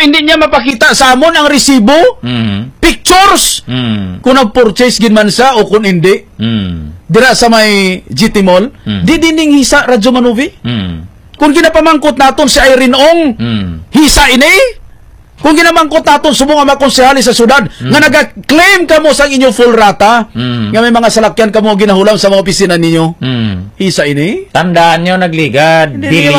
hindi niya mapakita sa amon ang resibo, pictures, kung nag-purchase gin man sa o kung hindi. Dira sa may GT Mall, di dining hisa Radyo Manovi. Kung ginapamangkot naton si Irene Ong, hisa ini. Kung ginamangkot naton subong nga makonsehali sa syudad, nga naga-claim kamo sa inyong full rata, nga may mga salakyan kamo ginahulam sa mga opisina ninyo. Hisa ini. Tandaan nyo, nagligad,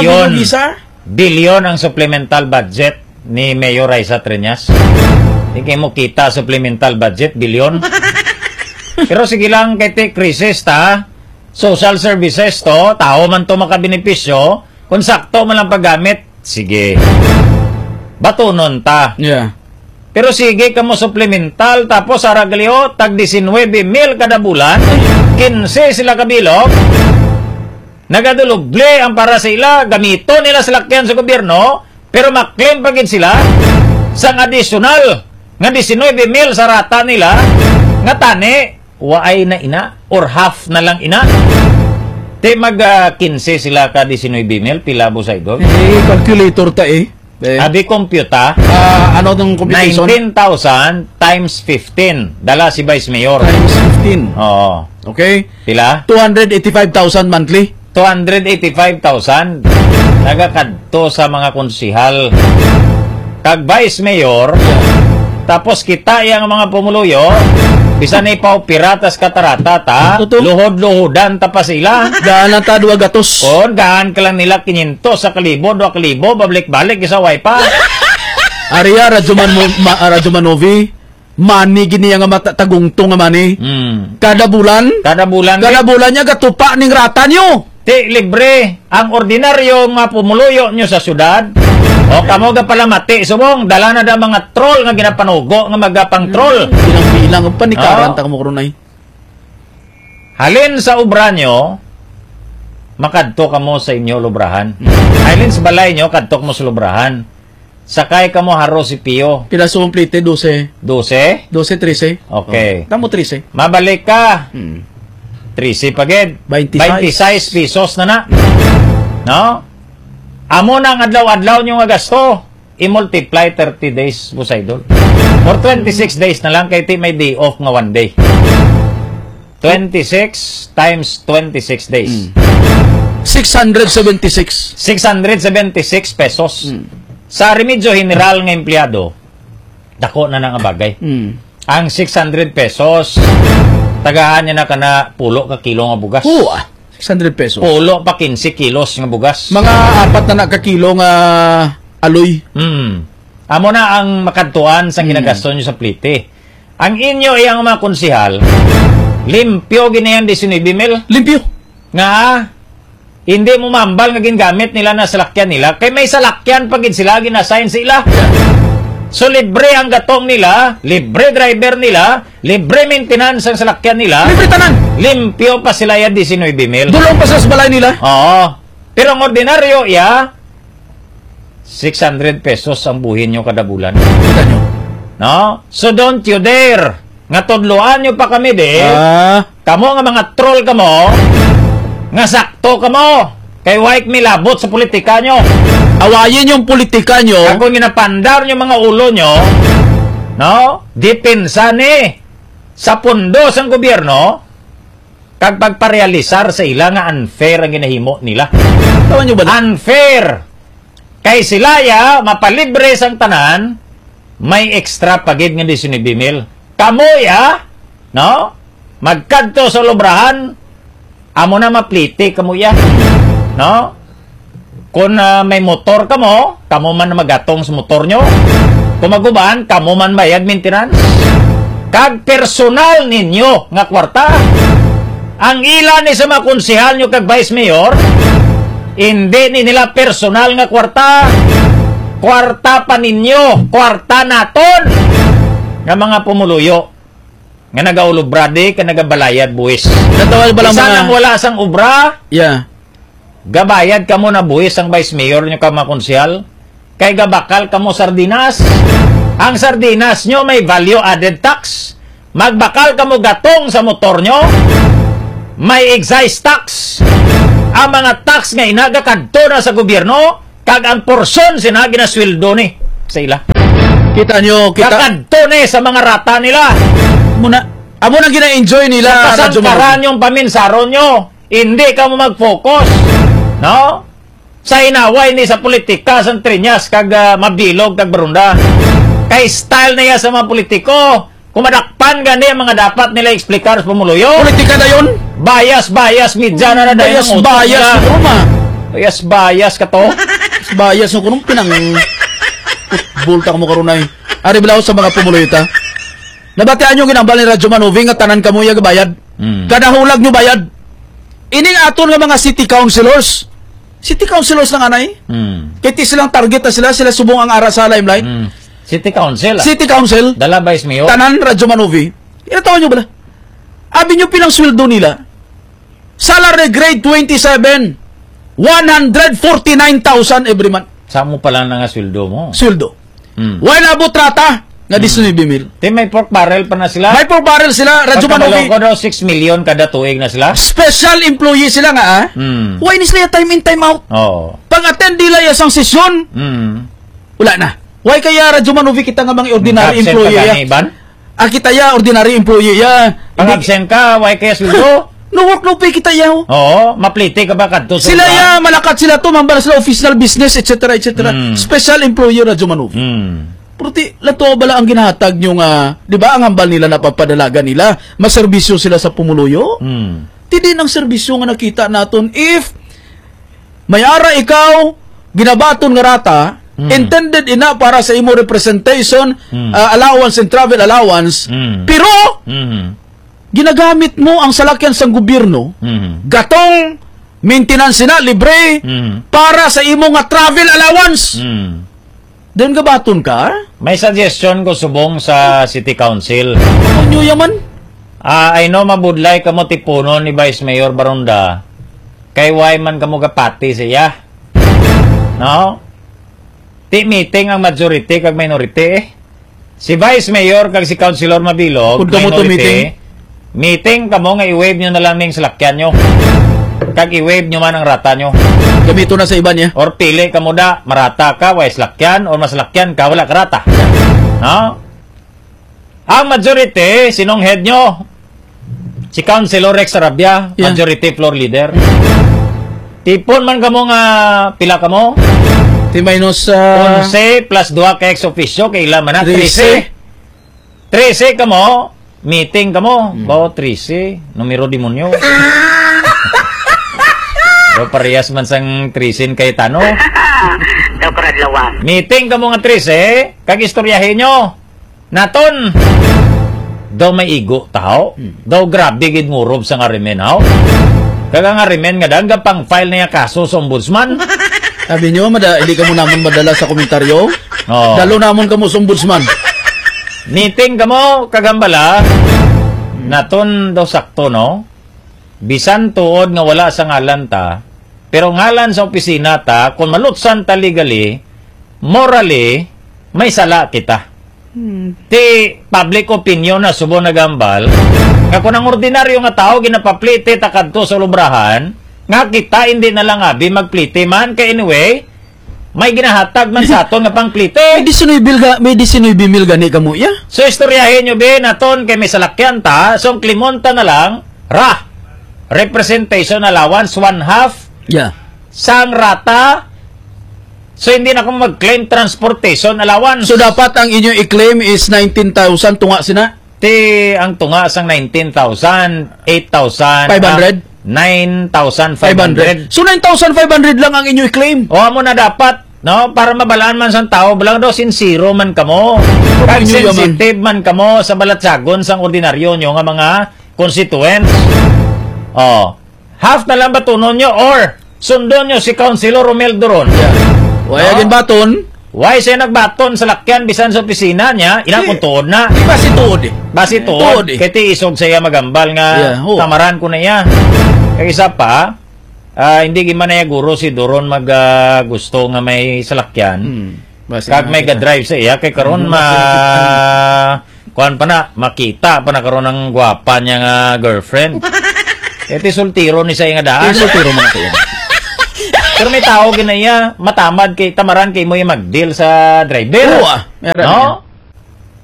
bilyon ang supplemental budget ni Mayor Raisa Triñas. Hindi mo kita supplemental budget, bilyon. Pero sige lang, kay krisis ta, social services to, tao man to makabenepisyo, kung sakto man lang paggamit, sige. Batunon ta. Yeah. Pero sige kamo supplemental, tapos araglio, tag 19,000 kada bulan, 15 sila kabilog, nagaduluble ang para sa ila, gamito nila sa lakyan sa gobyerno, pero maklaim pagin sila sang additional nga 19,000 sa rata nila, nga tani, waay na ina, or half na lang ina. Te mag 15 sila ka 19,000, pila bo sa idol? Calculator ta Abi computa, ano itong computation? 19,000 times 15. Dala si Vice Mayor. Times 15. Oo. Okay. Pila? 285,000 monthly. 285,000. Nagakadto sa mga konsihal. Kag Vice Mayor, tapos kita yung mga pumuluyo, bisan na ipaw piratas katarata ta, luhod-luhodan ta pa sila. Daan ta 2 gatos. Kon, gahan ka lang nila 500 sa 1,000, 2,000, babalik-balik isa way pa. Ariya, Radyo Manovi, mani gini nga matatagungtong nga mani. Kada bulan niya gatupa ning rata nyo. Ti, libre. Ang ordinaryo nga pumuluyo nyo sa syudad, o kamo ga pala mati, subong, dala na da mga troll nga ginapanugo, nga magapang troll. Bilang panikaran ta kamo kurunay. Halin sa obra nyo, makadto kamo sa inyo lubrahan. Halin sa balay nyo, kadtok mo sa lubrahan. Sakay kamo haro si Pio. Pila sumong plite, 12. 12? 12, 13. Okay. Tamo 13. Mabalik ka. 13 pagid. 26 pesos na. No? Amo nang adlaw-adlaw nyo nga gasto. I-multiply 30 days po sa idol. Or 26 days na lang kay may day off nga 1 day. 26 times 26 days. 676. 676 pesos. Sa Remedyo General nga empleyado, dako na nga bagay. Ang 600 pesos, tagahan niya na kana pulo ka kilo nga bugas. 600 pesos. Pulo pa 15 kilos nga bugas. Mga 4 na kakilo nga aloy. Amo na ang makadtuan sa ginagasto nyo sa plite. Ang inyo iyang mga konsihal, limpyo ginayan 19,000. Limpyo. Nga, hindi mo mambal nga gingamit nila na salakyan nila. Kay may salakyan pagin sila ginassign sa ila. So, libre ang gatong nila, libre driver nila, libre maintenance ang salakyan nila. Libre tanan. Limpyo pa sila yan 19,000. Dulong pa sa balay nila. Oo. Pero ang ordinaryo, 600 pesos ang buhin nyo kada bulan. Kita nyo. No? So, don't you dare. Nga tudloan nyo pa kami, Kamo nga mga troll kamo, nga sakto kamo. Kay wike milabot sa politika nyo. Awayin yung politika nyo. Kung ginapandar nyo mga ulo nyo, no? Depensa ni sa pundo sang gobyerno, kag pagparealisar sa ila nga unfair ang ginahimo nila. Tawan nyo ba? Unfair. Kay sila mapalibre sang tanan, may extra pagid nga 19,000. Kamoya, no? Magkadto sa lubrahan, amo na mapliti kamoya. No? Kung may motor kamo man na magatong sa motor nyo. Kung maguban, kamo man bayad maintenance. Kag personal ninyo nga kwarta. Ang ilan ni sa mga konsehal nyo kag Vice Mayor, hindi ni nila personal nga kwarta. Kwarta pa ninyo. Kwarta naton. Nga mga pumuluyo. Nga nagaulubrade, ka nagabalayad buwis. Isa nang wala sang ubra. Yeah. Gabayad ka mo na buwis ang Vice Mayor nyo ka mga konsyal. Kay gabakal ka mo sardinas. Ang sardinas nyo may value added tax. Magbakal ka mo gatong sa motor nyo, may excise tax. Ang mga tax nga inagakadto na sa gobyerno, kag ang porsyon sinagi na sweldo ni sa ila. Kita nyo, Kakadto ni sa mga rata nila. Amo na gina-enjoy nila. Sa kasangkaran yung paminsaron nyo. Hindi ka mo mag-focus. No? Sa inaway ni sa politika, sa Triñas, kag mabilog, kag barunda. Kay style niya sa mga politiko. Kumadakpan gani ang mga dapat nila explicar sa pumuluyo. Politika na yun? Bias, midya na dahil ng utok nila. Bias ka to. Bias no kunong pinang bulta mo karunay. Ari bilaw sa mga pumuluyo ta. Nabatian yung ginambal ni Radyo Manuvi nga tanan kamo ya bayad. Kadahulag nyo bayad. Ining aton nga mga city councilors. City councilors lang anay. Kaya silang target na sila subong ang ara sa limelight. City Council. City Council. Dala Vice Mayor. Tanan Radyo Manuvi. Inatawan nyo bala. Abi nyo pinang sweldo nila. Salary grade 27. 149,000 every month. Saan mo pala na nga sweldo mo? Sweldo. Wala abot rata nga 19,000. May pork barrel pa na sila? May pork barrel sila. Radyo Manuvi. Pagkamaloko daw 6 million kada tuig na sila? Special employee sila nga Why ni sila time in time out? Pag-attend nila yasang sesyon, wala na. Why kaya Radyo Manuvi kita nga mga ordinary employee ya? Kita ya ordinary employee ya. Pag-absent ka, why kaya sweldo? No work no pay kita ya. Oo, maplite ka ba kadto sila ya, malakat sila to, mambala sila official business, etc. Special employee Radyo Manuvi. Puruti, lato bala ang ginahatag nyo nga, di ba ang hambal nila napapadalaga nila, maserbisyo sila sa pumuluyo? Tidi ng serbisyo nga nakita naton, if may ara ikaw, ginabaton nga rata, intended ina para sa imo representation, allowance and travel allowance, pero, ginagamit mo ang salakyan sang gobyerno, gatong maintenance na, libre, para sa imo nga travel allowance. Then gabaton ka? May suggestion ko subong sa City Council. Ano yaman? I know mabudlay ka mo tipuno ni Vice Mayor Barunda. Kay why man ka mo gapati siya. No? Meeting ang majority kag minority. Si Vice Mayor kag si Councilor Mabilog, minority. Meeting ka mo nga i-wave nyo na lang ning salakyan nyo. Kag i-wave nyo man ang rata nyo. Gamito na sa iba niya. Or pili ka mo da, marata ka, way salakyan, or masalakyan ka, wala ka rata. No? Ang majority, sinong head nyo? Si Councilor Rex Arabia, majority floor leader. Tipon man ka mo nga, pila ka mo? Minus 11 plus 2 ka ex officio, kaila man na, 13. 13 ka mo, meeting ka mo, bao 13, numero demonyo. Do parehas man sang 13 kay Tano. Daw karadlawan. Meeting ka mo nga 13, kag istoryahin nyo. Naton, daw may igo tao, daw grabe gid ngurob sa ngarimen haw. Kag ang ngarimen nga dagga pang file niya kaso sa ombudsman. Sabi nyo, hindi ka mo naman madala sa komentaryo. Dalo namon ka mo sa ombudsman. Meeting ka mo, kagambala, naton daw sakto, no? Bisan tuod nga wala sa ngalan ta, pero ngalan sa opisina ta, kung malutsan ta legally, morally, may sala kita. Ti public opinion na subo nagambal, nga kung ang ordinaryo nga tao ginapaplite takadto sa lubrahan, nga kita hindi na lang abi magplite man, kay anyway, may ginahatag man sa aton nga pangplite. May 19 mil gani ka mo, ya? So istoryahin nyo be, naton kay may salakyan ta, so klimonta na lang, representation allowance, 1/2. Yeah. Sang rata. So, hindi na akong mag-claim transportation allowance. So, dapat ang inyo i-claim is 19,000 tunga sina? Ang tunga sang 19,000, 8,000. 500? 9,500. So, 9,500 lang ang inyo i-claim? O, mo na dapat, no? Para mabalaan man sang tao, balang daw sincero man kamo. Kag sensitive man kamo sa balatsagon sang ordinaryo nyo nga mga constituents. Half na lang batunon nyo or sundon nyo si Councilor Romel Doron. Why agin baton? Why siya nagbaton sa lakyan bisan sa opisina niya? Ilang kung tuod na. Basi tuod eh. Basi tuod. Kaya ti isog siya magambal nga tamaran ko na iya. Kaya isa pa, hindi giman na guro si Doron gusto nga may salakyan. Kag may ga-drive sa iya. Kaya karon kuhan pa na, makita pa na karon ng gwapa niya nga girlfriend. Iti sultiro ni sa nga daan. Sultiro mga tayo. Pero may tao ginaya, matamad kay tamaran kay mo yung mag-deal sa driver. Oo, no?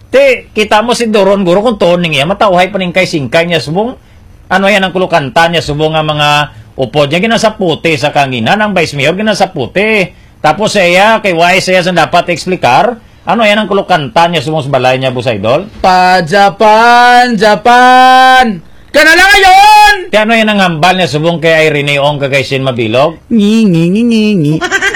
Ti, kita mo si Doron, guro kung toning niya, matauhay pa ning kay singkay niya subong. Ano yan ang kulukanta niya, subong nga mga upod niya, ginasaputi sa kanginan, ang Vice Mayor, ginasaputi. Tapos siya, kay Wise siya sa dapat eksplikar, ano yan ang kulukanta niya, subong sa balay niya, Boss Idol? Pa Japan, Japan! Kana lang ngayon! Ti, ano yan ang hambal niya, subong kay Irene Ong, kay Sin Mabilog? Ngi.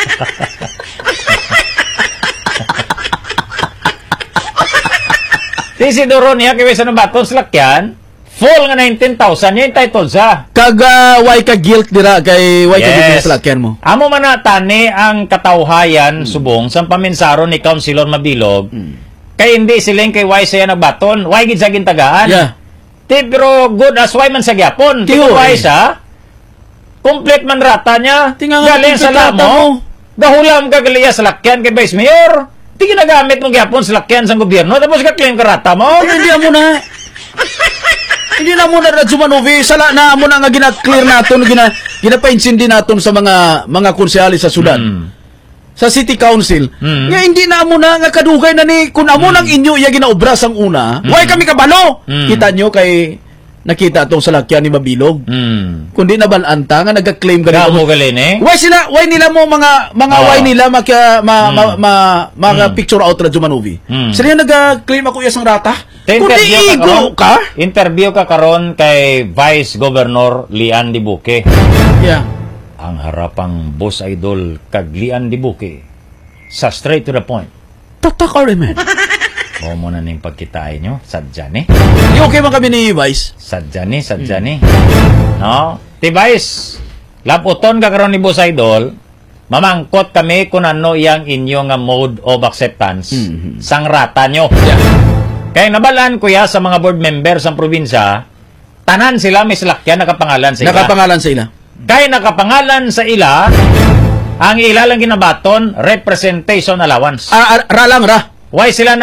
Si Doron niya, kaya sa nabaton sa lakyan, full nga 19,000 niya yung title sa. Why ka guilt dira kay why ka guilt sa lakyan mo? Amo man na tani ang katawhayan subong sa paminsaro ni Councilor Mabilog. Kay hindi siling kay why siya nagbaton, why gid sa gintagaan. Yeah. Ti pero good as why man sa gyapon. Ti why siya? Complete man rata niya. Galing sa lamo. Gahulam ka galiya sa lakyan kay Vice Mayor. Ti ginagamit mo gyapon sa lakyan sa gobyerno tapos ka-claim ka rata mo. Hindi mo na. Hindi na muna Radyo Manovi, sala na mo na nga gina-clear naton, ginapaintsindi naton sa mga konsyali sa Sudan. Sa City Council. Nga hindi na mo na nga kadugay na ni kun amo nang inyo iya ginaobra sang una. Why kami kabalo? Kita nyo kay nakita atong salakyan ni Mabilog. Kundi na balanta nga nag-claim ganito. Mo galin eh. Why nila mo mga why nila mga picture out Radyo Manovi. Sila nag-claim ako isang rata. Kundi igo ka? Interview ka karon kay Vice Governor Lian Dibuque. Yeah. Ang harapang Boss Idol kag Lian Dibuque. Sa straight to the point. Tatak man. O mo na ning pagkitain nyo. Sadya ni. Okay man kami ni Vice. Sadya ni. No? Ti Vice, laputon ka karon ni Boss Idol, mamangkot kami kung ano iyang inyo nga mode of acceptance sang rata nyo. Yeah. Kaya nabalaan ko ya sa mga board members ng probinsya, tanan sila may salakyan, nakapangalan sa ila. Nakapangalan sa ila. Kaya nakapangalan sa ila, ang ila lang ginabaton, representation allowance. Ra lang. Why sila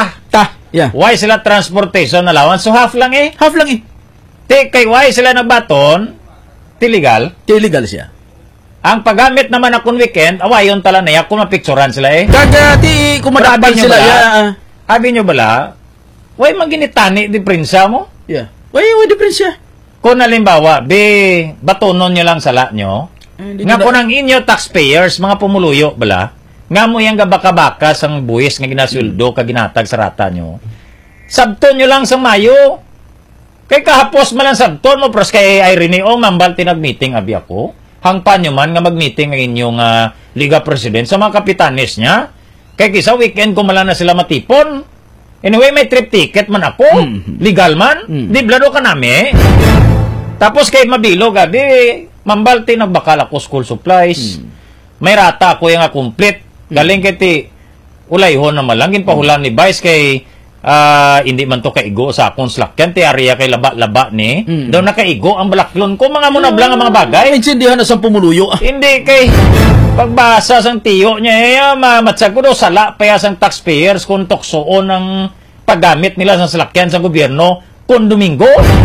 Yeah. Why sila transportation allowance? So half lang eh. Half lang eh. Kay why sila nagbaton, illegal. Illegal siya. Ang paggamit naman akong weekend, awayon tala na kung mapicturan sila eh. Kagati, kumadakpan sila. Abi nyo bala, why maginitani di prinsa mo? Yeah. Why difference siya? Kung halimbawa, batonon nyo lang sala nyo, nga kung ang inyo taxpayers, mga pumuluyo bala, nga mo yung gabaka-baka sang buwis nga ginasuldo ka ginatag sa rata nyo, sabton nyo lang sa Mayo. Kay kahapos man lang sabton mo, pros kay Irene o mambal tinag-meeting abi ako, hangpan nyo man nga mag-meeting ang inyong Liga President sa mga kapitanes niya. Kay kisa weekend ko malang na sila matipon. Anyway, may trip ticket man ako. Legal man. Di blado ka nami. Tapos kay Mabilog, mambal tinagbakal ako school supplies. May rata ako yung complete. Galing kay ti ulayhon na malangin pahulan ni Vice kay hindi man to kaigo sa akong slakyan ti area kay laba-laba ni daw nakaigo ang balaklon ko mga munablang ang mga bagay intindihan na sa pumuluyo hindi kay pagbasa sang tiyo niya mamatsag ko daw sala pa sang taxpayers kung tuksoon ang paggamit nila sa slakyan sa gobyerno kung Domingo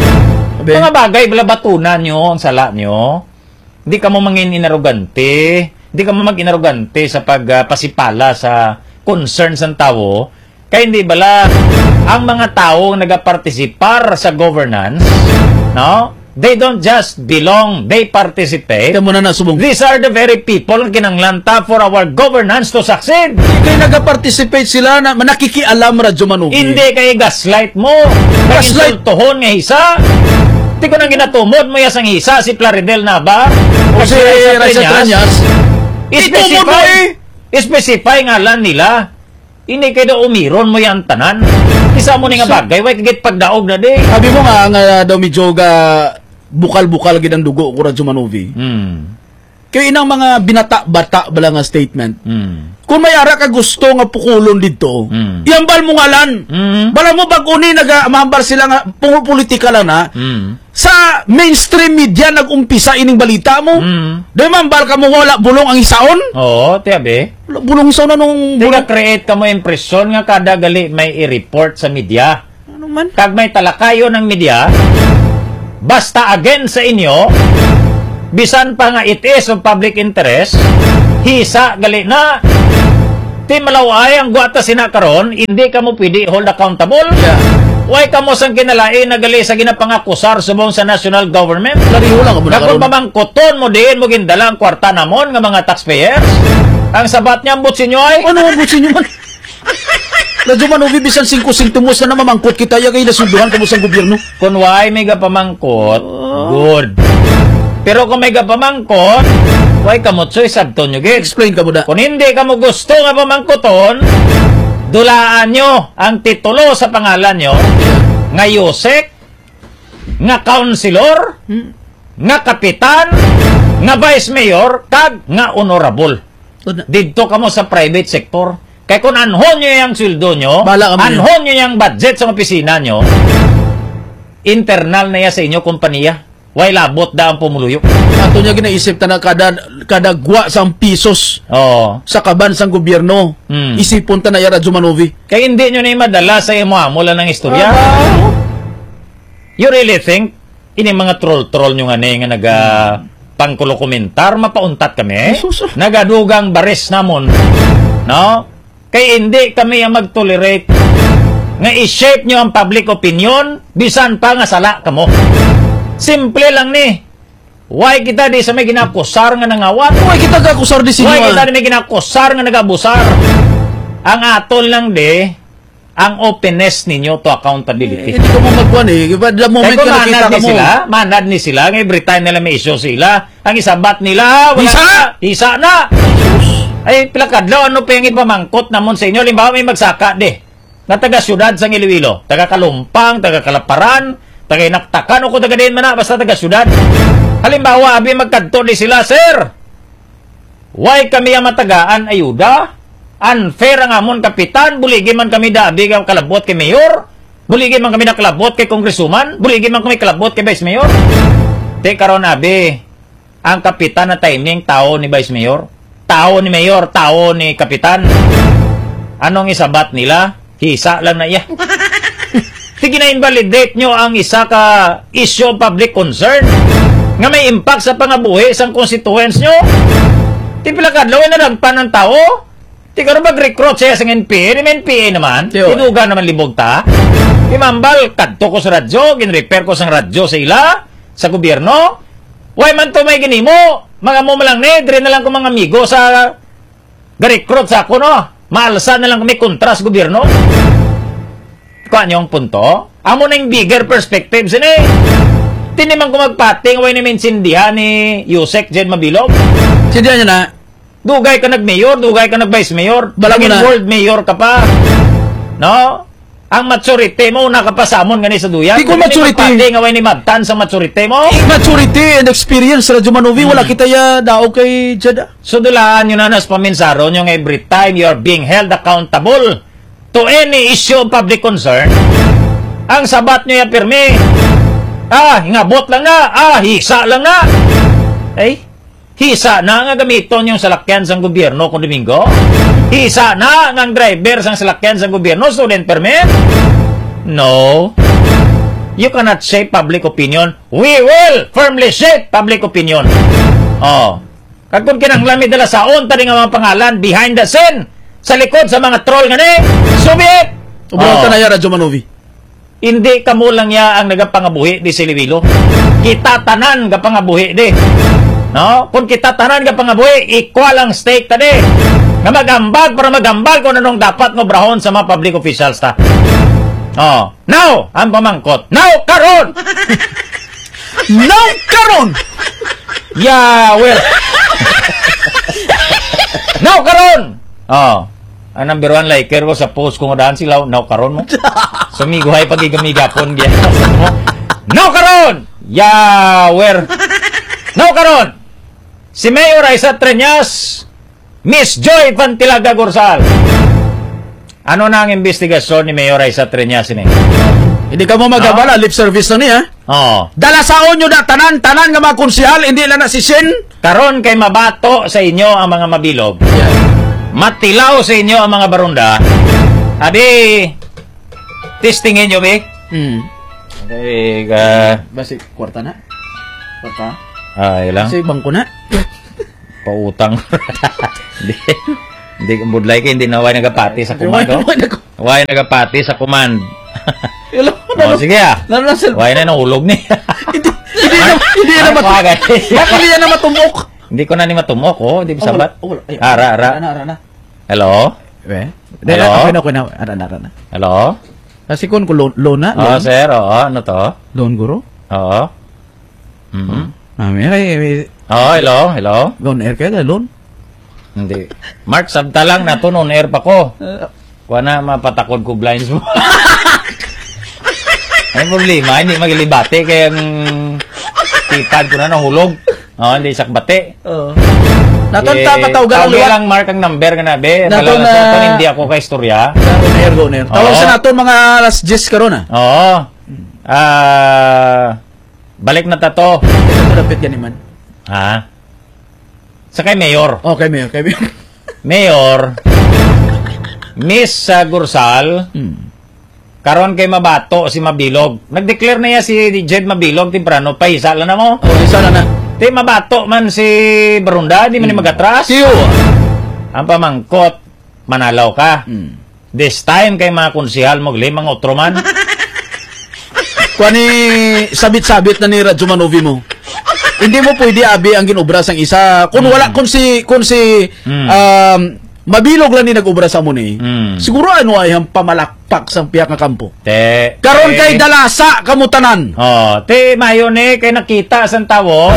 mga bagay balabatunan nyo ang sala nyo hindi ka mo mangin inarogante hindi ka mo mag-inarogante sa pagpasipala sa concerns ng tao. Kaya hindi bala ang mga tao nagapartisipar sa governance, no? They don't just belong, they participate. These are the very people na kinanglanta for our governance to succeed. Hindi kayo nag-participate sila na nakikialam Radyo Manovi. Hindi kayo gaslight mo. Gaslight tohon nga hisa. Hindi ko nang ginatumod mo yasang hisa si Plaridel na ba? O si Raisa Tranyas. Specify nga lang nila. Ini kayo umiron mo yan tanan. Isa mo ni nga bagay, way kagit pagdaog na di. Sabi mo nga daw medyo bukal-bukal gid ang dugo ko Radyo Manovi. Kaya inang mga binata-bata bala nga statement. Kung may ara ka gusto nga pukulon dito, iambal mo nga lan. Bala mo bag-uni nag-mahambar sila nga politika lang na. Sa mainstream media nag-umpisa ining balita mo. Dahil mambal ka mo wala bulong ang isaon. Oo, tiyabe. Bulong isaon na nung... create ka mo impresyon nga kada gali may i-report sa media. Ano man? Kag may talakayo ng media, basta again sa inyo, bisan pa nga it is of public interest, hisa gali na. Ti malaway ang guwata sina karon, hindi ka mo pwede hold accountable. Yeah. Why ka mo sang kinalain nagali sa ginapangakusar subong sa national government? Lariho lang mo na Kung karon. mamangkoton mo din mo gindala ang kwarta namon nga mga taxpayers. Ang sabat niya ambot sinyo ay Ano ang butsin nyo man? Radyo Manovi, bisan 5 tumos na mamangkot kita, kay nasunduhan ka mo sa gobyerno. kung why may pamangkot, good. Pero kung may pamangkot, why ka mo choy sabton nyo gid. Explain ka mo da. Kung hindi ka mo gusto nga pamangkoton, dulaan nyo ang titulo sa pangalan nyo nga Yusek, nga Councilor, nga Kapitan, nga Vice Mayor, kag nga Honorable. Dito ka mo sa private sector. Kaya kung anhon nyo yung sweldo nyo, Bahala ka mo anhon nyo yung budget sa opisina nyo, internal na ya sa inyo kompanya. Why labot da ang pumuluyo? Ato niya ginaisip na kada gwa sang pisos Oo. sa kaban sang gobyerno. Isipon ta na ya Radyo Manovi. Kaya hindi nyo na madala sa imo mula ng istorya. You really think, ini mga troll-troll nyo nga nga naga pangkulo komentar, mapauntat kami? Sus. Nagadugang baris namon. No? Kaya hindi kami ang mag-tolerate nga i-shape nyo ang public opinion, bisan pa nga sala kamo. Simple lang ni. Why kita di sa may ginakusar nga nangawat? Uy, kita kakusar di sinyo. Why kita di may ginakusar nga nagabusar? Ang aton lang di, ang openness ninyo to accountability. Hindi ko mo magkuhan eh. The moment Kaya kung ka nakita ka mo. manad ni sila, nga every time nila may issue sila, ang isabat nila, wala Hisa! na, hisa na! Ay, pilakadlaw, ano pa yung ipamangkot namon sa inyo? Limbawa may magsaka di, na taga-syudad sa Iloilo, taga-Kalumpang, taga-Kalaparan, taga-Inaktakan, o kung taga-din man na, basta taga-syudad. Halimbawa, abi magkadto di sila, sir, why kami ang matagaan ayuda? Unfair ang amon kapitan, buligi man kami dabi ang kalabot kay mayor, buligi man kami na kalabot kay kongresuman, buligi man kami kalabot kay vice mayor. Te karon abi, ang kapitan na timing tao ni vice mayor, tao ni mayor, tao ni kapitan. Anong isabat nila? Hisa lang na iya. Sige na invalidate nyo ang isa ka issue of public concern nga may impact sa pangabuhi sang constituents nyo. Ti pila kadlawin na nagpan ng tao. Ti karon mag-recruit siya sa NPA, ni NPA naman. Tiyo. Tinuga naman libog ta. Imambal kadto ko sa radyo, gin-repair ko sang radyo sa ila sa gobyerno. Why man to may ginimo? Mga mo malang ni, dire na lang ko mga amigo sa ga-recruit sa ako no. Maalsa na lang kami kontra sa gobyerno. Kuan yung punto? Amo na yung bigger perspective sini. Tinimang ko magpating, way namin sindihan ni Yusek Jen Mabilog. Sindihan niya na. Dugay ka nag-mayor, dugay ka nag-vice mayor, Bala mo naging na. world mayor ka pa. No? Ang maturity mo, nakapasamon gani sa duyan. Di ko maturity. Magpating, away ni Mabtan sa maturity mo. Maturity and experience Radyo Manovi, wala kita ya dao kay Jada. So dulaan nyo na nas paminsaro nyo every time you are being held accountable to any issue of public concern. Ang sabat nyo ya pirmi. Hingabot lang na. Hisa lang na. Hisa na nga gamiton yung salakyan sang gobyerno kung Domingo. Hisa na nga ang driver sang salakyan sang gobyerno student permit. No. You cannot shape public opinion. We will firmly shape public opinion. Kag kung kinanglamid dala saon tadi nga mga pangalan behind the scene sa likod sa mga troll nga ni Soviet. Ubraw ta na ya Radyo Manovi. Hindi kamo lang ya ang nagapangabuhi di sa Iloilo. Kita tanan ga pangabuhi di. No? Kung kita tanan ga pangabuhi, equal ang stake tadi. Nga magambag para magambag kung anong dapat ngo brahon sa mga public officials ta. Now, ang pamangkot. Now, karon! Now karon. Yeah, well. Now, karon! Ang number 1 liker ko sa post kung daan sila, now, karon mo. Sumiguhay pagigamigapon. Now, karon! Yeah, where? Now, karon! Si Mayor Aisa Treñas, Miss Joy Pantilaga Gorsal. Ano na ang investigasyon ni Mayor Aisa Treñas ini? Hindi ka mo magabala, lip service na niya. Dala saon nyo na tanan nga mga konsihal, hindi lang na si Sin. Karon kay mabato sa inyo ang mga mabilog. Matilaw sa inyo ang mga barunda. Abi, testingin nyo, be? Okay, Basi, kwarta na. Kwarta. lang. Basi, bangko na. Pautang. Hindi. Hindi budlay kay hindi na way nagapati sa command. Way nagapati sa command. Sige Way na nahulog ni. Hindi na matumok. Hindi na matumok. Hindi ko na ni matumok, Hindi sabat. Ara. Hello? Hello? Hello? Kasi kun ko loan na? Sir. Ano to? Loan guro? Oo. Hello? Loan air kaya loan? Hindi. Mark, sabta lang na to, on air pa ko. Kuha na, mapatakod ko blinds mo. Ay, problema, hindi maglibate, kaya ang keypad ko na nahulog. Hindi sakbate. Naton patawgan ang lang, Mark, ang number ka na, be. Naton hindi ako ka istorya. Go on air. Tawag sa naton mga alas 10 karon Oo. Balik na tato. Dapat yan man. Sa kay Mayor. Okay, Mayor. Mayor, Miss Gursal, karon kay Mabato si Mabilog. Nag-declare na si Jed Mabilog temprano pa isa lang na mo. Isa na. Ti Mabato man si Barunda, di man ni magatras. Siyo. Ang pamangkot, manalaw ka. This time kay mga konsihal mo mga otro man. Kuani sabit-sabit na ni Radyo Manovi mo. Hindi mo pwede abi ang ginobra sang isa. Kung wala kung si Mabilog lang ni nag-obra sa mo ni. Siguro ano ay ang pamalakpak sang piyak nga kampo. Karon kay dalasa kamutanan. Mayo ni kay nakita sang tawo.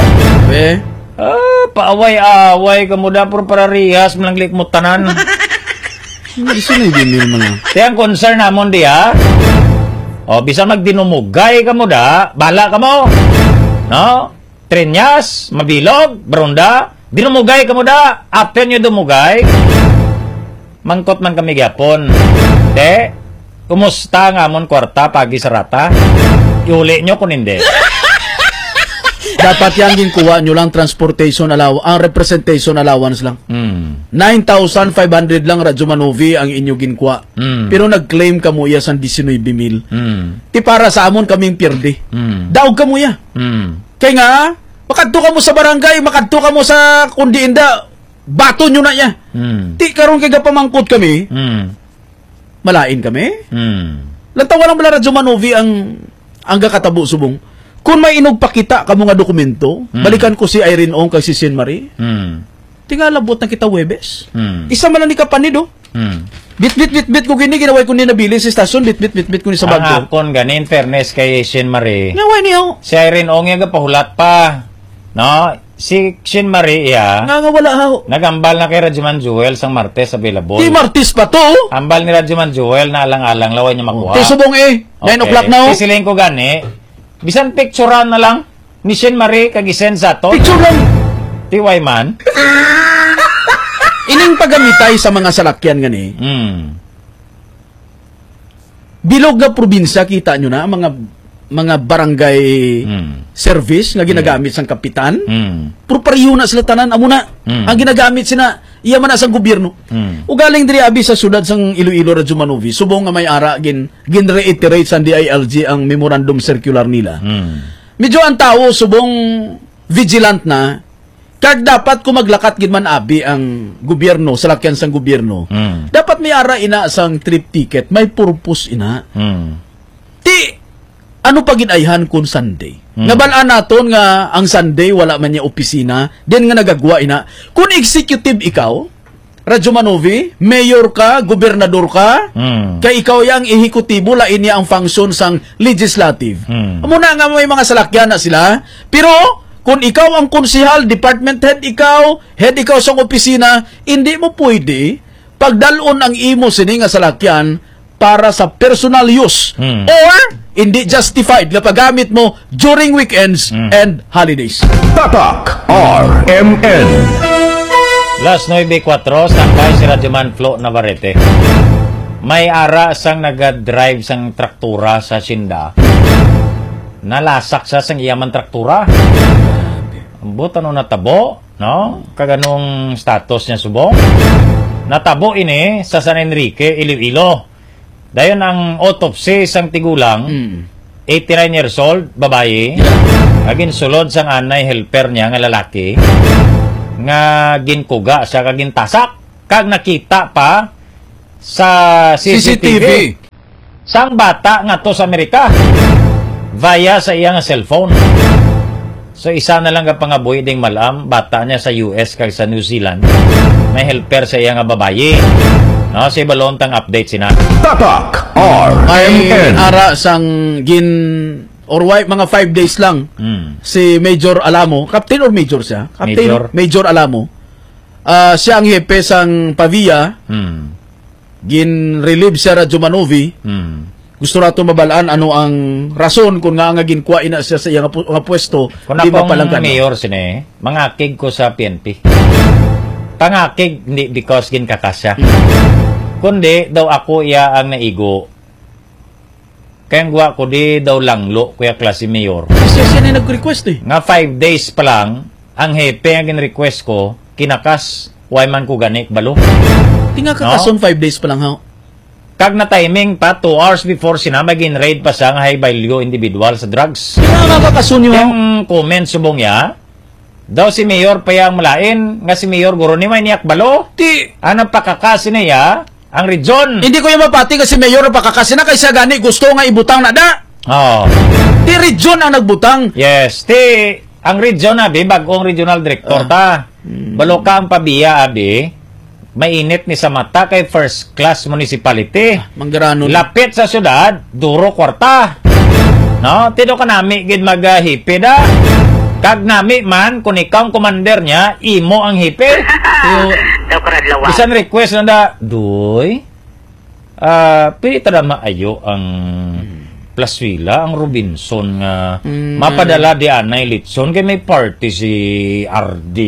Paaway-away kamuda por pararihas malanglik mo tanan. Gusto ni Bimil man. Ang concern namon diya. Bisan magdinumugay kamuda, bala ka mo. No? Trenyas, Mabilog, Barunda, dinumugay kamuda. After nyo dumugay, mangkot man kami gyapon. Kumusta nga amon kwarta pagi sa rata? Iuli nyo kung hindi. Dapat yang ginkuha nyo lang transportation allowance, ang representation allowance lang. 9,500 lang Radyo Manovi ang inyo ginkuha. Pero nag-claim ka mo iya sa 19,000. Ti para sa amon kaming pierde. Daog ka mo iya. Kaya nga, makadto ka mo sa barangay, makadto ka mo sa kundi inda, bato nyo na iya. Ti karon kay gapamangkot kami, malain kami. Lantaw lang bala Radyo Manovi ang gakatabo subong. Kung may inugpakita ka mga dokumento, balikan ko si Irene Ong kay si Sin Marie. Tingalabot na kita Webes. Isa man ni kapanido. Bit ko gini ginaway ko ni nabili sa stasyon, bit ko ni sa bagto. Ang akon ganin fairness kay Sin Marie. Ngaway niyo. Si Irene Ong yung pahulat pa. No? Si Sin Marie nga wala ha. Nagambal na kay Radyoman Jewel sang Martes available. Ti Martes pa to. Ambal ni Radyoman Jewel na alang-alang laway niya makuha. Ti subong 9 o'clock na. Ti siling ko gani. Bisan picturean na lang ni Sin Marie kag-isend sa to. Picture lang. Tiway man. Ining pagamitay sa mga salakyan gani. Bilog nga probinsya kita nyo na mga barangay service nga ginagamit sang kapitan. Pero pareho na sila tanan amo na. Ang ginagamit sina iya man sa gobyerno. Ugaling diri abi sa syudad sang Iloilo Radyo Manovi, subong nga may ara gin-reiterate sa DILG ang memorandum circular nila. Medyo ang tao subong vigilant na kag dapat kung maglakat gid man abi ang gobyerno, salakyan sang gobyerno. Dapat may ara ina sang trip ticket, may purpose ina. Ti ano pa ginayhan kun Sunday? Nabalaan naton nga ang Sunday wala man niya opisina, den nga nagagwa ina. Kung executive ikaw, Radyo Manovi, mayor ka, gobernador ka, kay ikaw yang ehekutibo lain niya ang function sang legislative. Amo na nga may mga salakyan na sila, pero kung ikaw ang konsihal, department head ikaw sa opisina, hindi mo pwede pagdalon ang imo sini nga salakyan para sa personal use or hindi justified na paggamit mo during weekends and holidays. Tatak RMN. Las 9:04 sangkay si Radyoman Flo Navarrete. May ara sang naga-drive sang traktura sa Sinda. Nalasak sa sang iyaman traktura. Buta no natabo, no? Kaganong status niya subong. Natabo ini sa San Enrique, Iloilo. Dayon ang autopsy sang tigulang, 89 years old, babae. Agin sulod sang anay helper niya nga lalaki nga ginkuga siya kagin tasak. kag nakita pa sa CCTV. Sang bata nga to sa Amerika via sa iyang cellphone. So isa na lang ka pangabuhi ding malam, bata niya sa US kag sa New Zealand. May helper sa iyang babayi. No, si balontang update sina. Tatak May RMN. ara sang or mga 5 days lang si Major Alamo, captain or major siya? Captain Major Alamo. Siya ang hepe sang Pavia. Gin-relieve siya Radyo Manovi. Gusto rato mabalaan ano ang rason kung nga ginkuha ina siya sa iyang nga pwesto. Kung akong mayor sine, mangakig ko sa PNP. Pangakig hindi because gin kakasya. Kundi daw ako iya ang naigo. Kaya gwa ko di daw langlo kuya klase mayor. Siya na nag-request eh. Nga 5 days pa lang, ang hepe ang gin-request ko, kinakas, why man ko ganik balo. Tinga kakason 5 days pa lang ha. Kag na timing pa, 2 hours before sinama gin-raid pa sa high value individual sa drugs. Tinga kakason yun. Yung comment subong ya, daw si Mayor pa yang malain, nga si Mayor guro ni may niyak balo. Anong pakakasi niya, ang region. Hindi ko yung mapati kasi Mayor pakakasi na kaysa gani gusto nga ibutang na da. Oh. Ti region ang nagbutang. Yes, ang region abi, bagong regional director ta. Balo ka ang pabiya abi, mainit ni sa mata kay first class municipality. Manggarano. Lapit sa syudad, duro kwarta. No, tido ka nami gid maghipi da. Kag nami man kung ikaw ang commander niya, imo ang hipi. Daw karadlawan. Bisan request na da, Doy. Pili ta na maayo ang Plaswila, ang Robinson nga mapadala di anay litson kay may party si RD.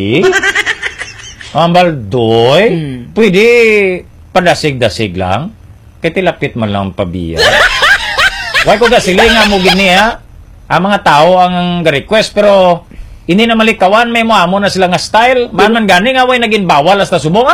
Ambal Doy, pwede padasig-dasig lang. Kaya tilapit man lang pabiya. Why ko gasili nga mo gini ha? Ang mga tao ang request pero hindi na malikawan may mo amo na sila nga style. Man gani nga way naging bawal hasta subong.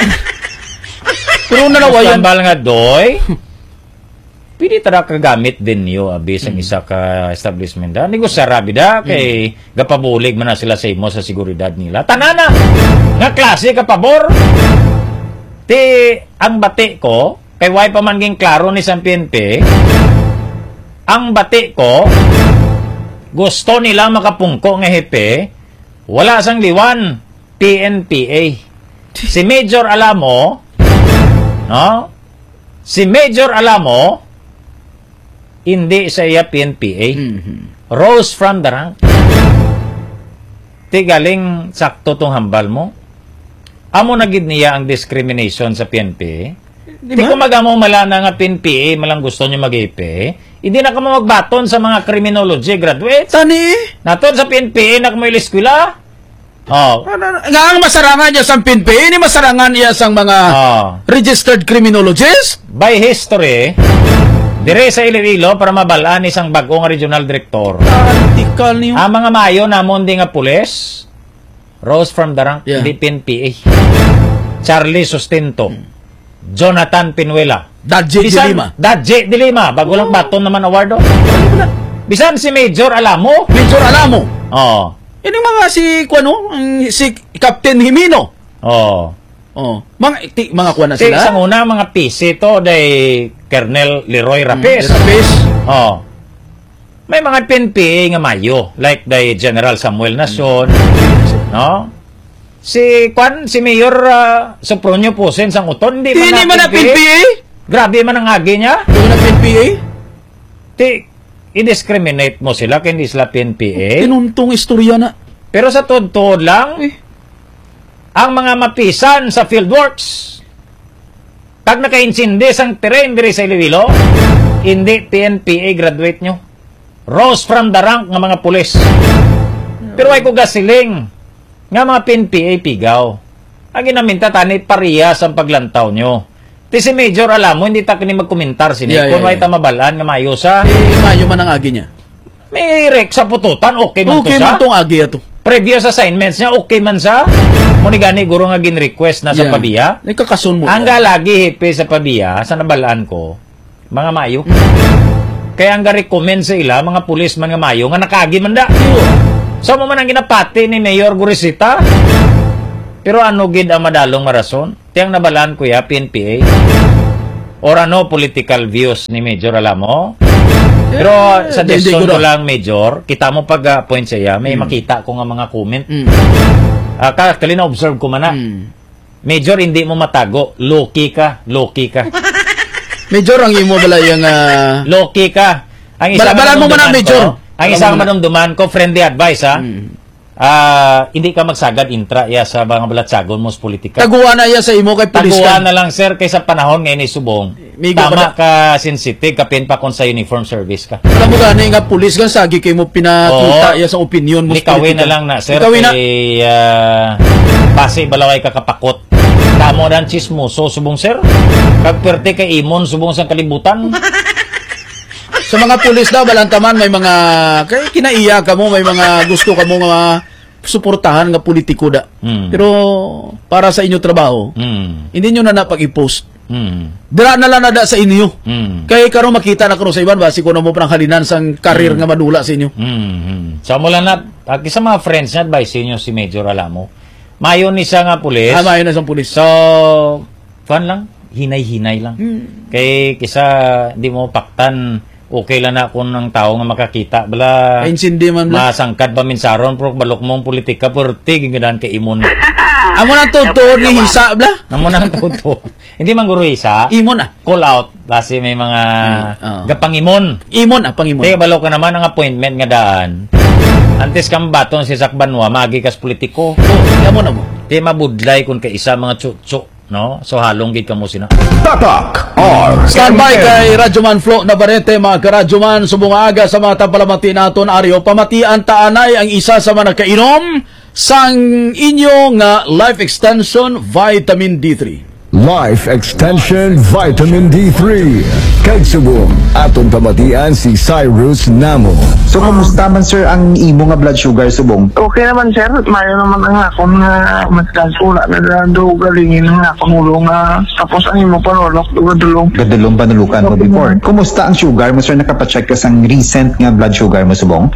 Pero nalawayan. Ambal nga Doy. Pwede tada kagamit din niyo abi sa isa ka establishment da. Hindi ko sarabi da kay gapabulig man na sila sa imo sa seguridad nila. Tanana nga klase ka pabor. Ti ang bati ko kay way pa man ging klaro ni San PNP. Ang bati ko gusto nila makapungko nga hepe wala sang liwan PNPA. Si Major Alamo, no? Si Major Alamo hindi sa iya PNPA. Rose from the rank. Ti galing sakto tong hambal mo. Amo na gid niya ang discrimination sa PNPA. Di ko magamo malana nga PNPA malang gusto niyo mag-IP. Hindi na ka mo magbaton sa mga criminology graduates. Tani. Naton sa PNPA na kumail eskwela. Oh. Nga ang masarangan niya sa PNP, ini masarangan niya sa mga registered criminologists. By history, dire sa Iloilo para mabalaan isang bagong regional director. Article niyo. Ang mga mayo namon di nga pulis, Rose from the rank, di PNPA. Charlie Sustento, Jonathan Pinuela, Dadje Dilima. Dadje Dilima, bago lang baton naman award. Bisan si Major Alamo. Major Alamo. Oh. Ini mga si Captain Himino. Oh. Oh, mga kuha na sila. Sa una mga PC to day Colonel Leroy Rapis. Rapis. Oh. May mga PNPA nga mayo like day General Samuel Nason, no? Si Mayor Sopronio Pusen sang uton di man na PNPA. Grabe man ang agi niya. Di man na PNPA. I-discriminate mo sila kaya hindi sila PNPA. Tinuntong istorya na. Pero sa tod-tod lang, ang mga mapisan sa fieldworks, pag naka-insindi sang terrain diri sa Iloilo, hindi PNPA graduate nyo. Rose from the rank ng mga pulis. Pero ay ko gasiling nga mga PNPA pigaw. Ang ginaminta tani parehas ang paglantaw nyo. Ti si Major Alamo, hindi ta kini magkomentar sini. Kung may tamabalaan nga mayo sa... mayo man ang agi niya. May rek sa pututan, okay man to okay sa... man tong agi ato. Previous assignments niya, okay man sa... Muni gani, guro nga gin-request na sa pabiya. Nagkakasun mo. Ang galagi hepe sa pabiya, sa nabalaan ko, mga mayo. Kaya ang ga-recommend sa ila, mga pulis man nga mayo, nga nakagi man da. So, mo man ang ginapati ni Mayor Gurisita. Pero ano gid ang madalong marason? tiyang nabalaan kuya, PNPA. Or ano, political views ni Major, alam mo? Pero suggestion ko lang, Major, kita mo pag-appoint siya, may makita ko nga mga comment. Actually, na-observe ko man na. Major, hindi mo matago. Low-key ka. Major, ang imo bala yung... Low-key ka. Ang isang Balaan mo man ang Major. Ang isang manumduman ko, friendly advice, ha? Hindi ka magsagad intra sa mga balatsagon mo sa politika. Taguan na iya sa imo kay pulis Taguan na lang, sir, kaysa panahon ngayon ni Subong. Tama ka sensitive, kapin pa kung sa uniform service ka. Alam mo gani nga pulis ka, sagi kayo mo pinakita iya sa opinion mo. Likawin na lang na, sir. Kay base balaway ka kapakot. Tamo dan chismoso, Subong, sir. Kagperte kay Imon, Subong sa kalibutan. Sa mga pulis daw, balantaman, may mga, kaya kinaiya ka mo, may mga gusto ka mo nga suportahan nga politiko da. Pero, para sa inyo trabaho, hindi nyo na napag-i-post. Dira na lang na da sa inyo. Kaya karon makita na karon sa iban, basi ko na mo parang halinan sang karir nga madula sa inyo. So, mula na, sa mga friends na advice inyo si Major Alamo, mayon ni siya nga pulis. Mayon na siyang pulis. So, fun lang, hinay-hinay lang. Kaya kisa, di mo paktan, okay lang na kung ng tao nga makakita. Bala, masangkad ba minsaron, pero balok mong politika, pero tiginggadan kay Imon. Amo na totoo ni Hisa, bla? Amo na totoo. Hindi man guro Hisa. Imon ah. Call out. Basi may mga gapangimon. Imon ah, pangimon. Kaya balok ka naman ang appointment nga daan. Antes kang baton si Sakbanwa, magi kas politiko. Amo na mo. Kaya mabudlay kung kay isa mga tsuk-tsuk. No? So halong gid kamo sina. Tatak RMN. Standby kay Radyoman Flo Navarrete, mga karadyoman, subong aga sa mga tampalamati naton Aryo. Pamatian taanay ang isa sa mga nakainom sang inyo nga Life Extension Vitamin D3. Life Extension Vitamin D3. Kag subong aton pamatian si Cyrus Namo. So, kumusta man sir ang imo nga blood sugar, Subong? Okay naman, sir. Mayo naman ang akong mas kasula na do galingin ng akong ulo nga tapos ang imo panulok dugadulong. Gadulong panulukan mo before. Kumusta ang sugar mo, sir? Nakapacheck ka sang recent nga blood sugar mo, Subong?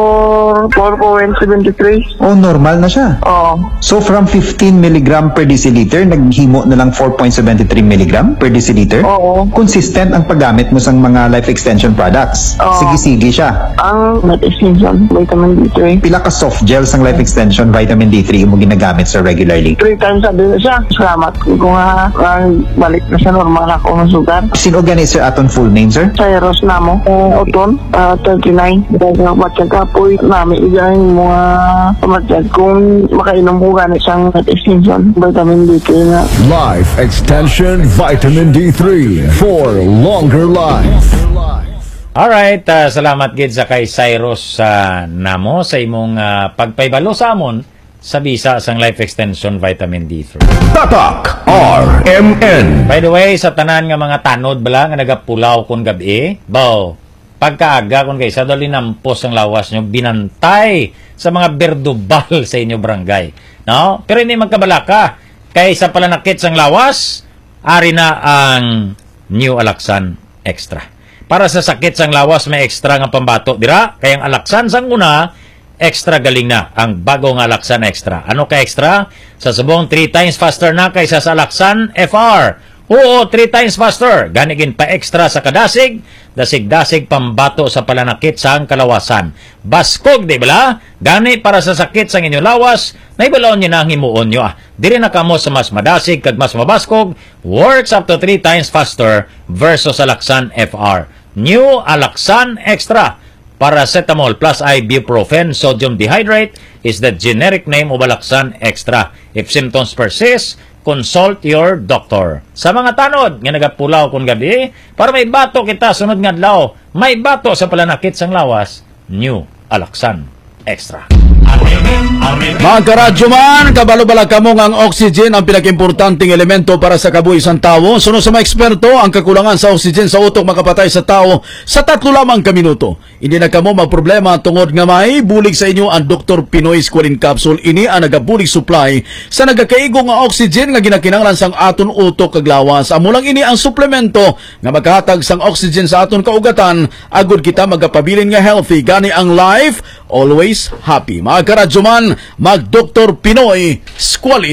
4.73. Oh, normal na siya. Oo. So, from 15 mg per deciliter, naghimo na lang 4.73 mg per deciliter? Oo. Consistent ang paggamit mo sang mga life extension products? Oo. Sige-sige siya. Ang Life Extension Vitamin D3. Pila ka soft gel sang life extension vitamin D3 mo ginagamit sa regularly? 3 times a day na siya. Salamat ko nga balik na sa normal ako ng sugar. Sino organizer aton full name, sir? Cyrus Namo. Oton, 39. Dahil matyaga po namin igayin mga pamatyag kung makainom ko ganit siyang Life Extension Vitamin D3 na. Life Extension Vitamin D3 for longer life. Alright, salamat gid sa kay Cyrus Namo sa imong pagpaybalo sa amon sa bisa sang Life Extension Vitamin D3. Tatak RMN. By the way, sa tanan nga mga tanod bala nga nagapulaw kun gabi, baw, pagkaaga kun kaysa dali nampos ang lawas nyo, binantay sa mga berdubal sa inyo barangay. No? Pero hindi magkabalaka. Kaysa pala nakit sang lawas, ari na ang New Alaxan Extra. Para sa sakit sang lawas, may extra nga pambato. Dira, kayang Alaxan sang una, extra galing na ang bagong Alaxan Extra. Ano ka extra? Sa subong 3 times faster na kaysa sa Alaxan FR. Oo, 3 times faster. Ganigin pa extra sa kadasig, dasig-dasig pambato sa palanakit sang kalawasan. Baskog, di bala? Gani para sa sakit sang inyo lawas, naibalaon nyo na ang himuon nyo. Diri na kamo sa mas madasig kag mas mabaskog, works up to 3 times faster versus Alaxan FR. New Alaxan Extra. Paracetamol plus ibuprofen sodium dehydrate is the generic name of Alaxan Extra. If symptoms persist, consult your doctor. Sa mga tanod nga nagapulaw kung gabi, para may bato kita sunod nga adlaw, may bato sa palanakit sang lawas, New Alaxan Extra. Mga karadyo man, kabalo-bala kamo nga ang oxygen ang pinakimportanteng elemento para sa kabuhi isang tao. Sunod sa mga eksperto, ang kakulangan sa oxygen sa utok makapatay sa tao sa 3 lamang ka minuto. Hindi na kamo magproblema tungod nga may bulig sa inyo ang Dr. Pinoy Squalene Capsule. Ini ang nagabulig supply sa nagakaigo nga oxygen nga ginakinanglan sang aton utok kag lawas. Amo lang ini ang suplemento nga maghatag sang oxygen sa aton kaugatan agud kita magapabilin nga healthy. Gani ang life always happy. Mga karadyo man, mag Dr. Pinoy Squalene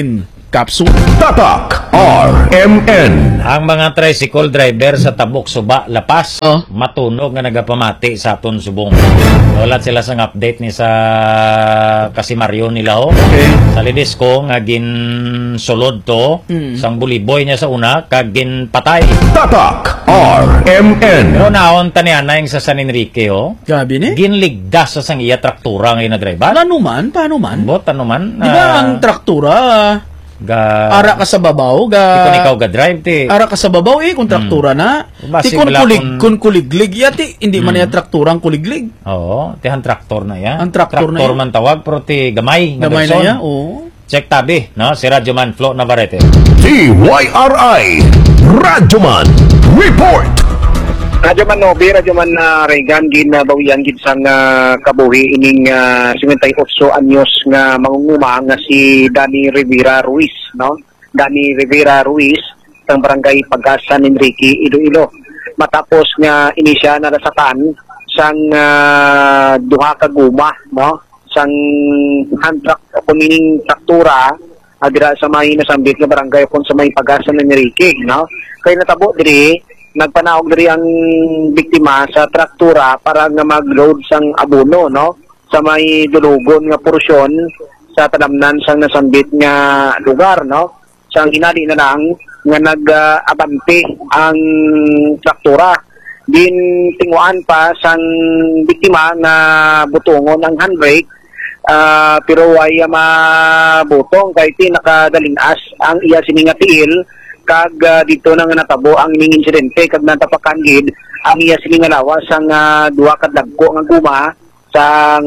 capsule. Tatak RMN. Ang mga tricycle driver sa Tabok Suba Lapas Oh. matunog nga nagapamati sa aton subong. Ulat sila sang update ni sa Kasimaryo nila ho. Okay. Sa lidis ko nga sulod to sang buliboy niya sa una kag gin patay. Tatak RMN. Pero naon tanian na yung sa San Enrique ho. Gabi ni. Ginligdas sa sang iya traktura nga na-driver. Paano man? Bot ano man? Di ba ang traktura, ara ka sa babaw, Kung ikaw ga-drive ti. ara ka sa babaw kung traktura na. Basi Ti wala kung kuliglig, yati, hindi man niya traktura ang kuliglig. Oo, tihan traktor na yan. Ang traktor na yan. man tawag, pero ti gamay. Gamay na version. niya, oo. Check tabi, no? Si Radyo Man Flo Navarrete. TYRI Radyoman Report. Radyo Man Novi, Radyo Man Regan, ginabawian gid sang kabuhi ining 58 anyos nga mangunguma nga si Danny Rivera Ruiz, no? Danny Rivera Ruiz, ng barangay Pag-asa San Enrique, Iloilo. Matapos nga inisya na nasatan sang duha ka guma, no? Sang hand truck kuning traktura dira sa may nasambit nga barangay kon sa may Pag-asa San Enrique, no? Kay natabo diri nagpanaog diri ang biktima sa traktura para nga mag-load sang abono, no? Sa may dulugon nga porsyon sa tanamnan sang nasambit nga lugar, no? Sang hinali na lang nga nag-abante ang traktura. Din tinguan pa sang biktima nga butongon ang handbrake, pero way mabutong kay ti nakadaling-as ang iya sininga tiil kag dito na nga natabo ang ining insidente kag natapakan gid ang iya sining lawas sang duha ka dagko nga guma sang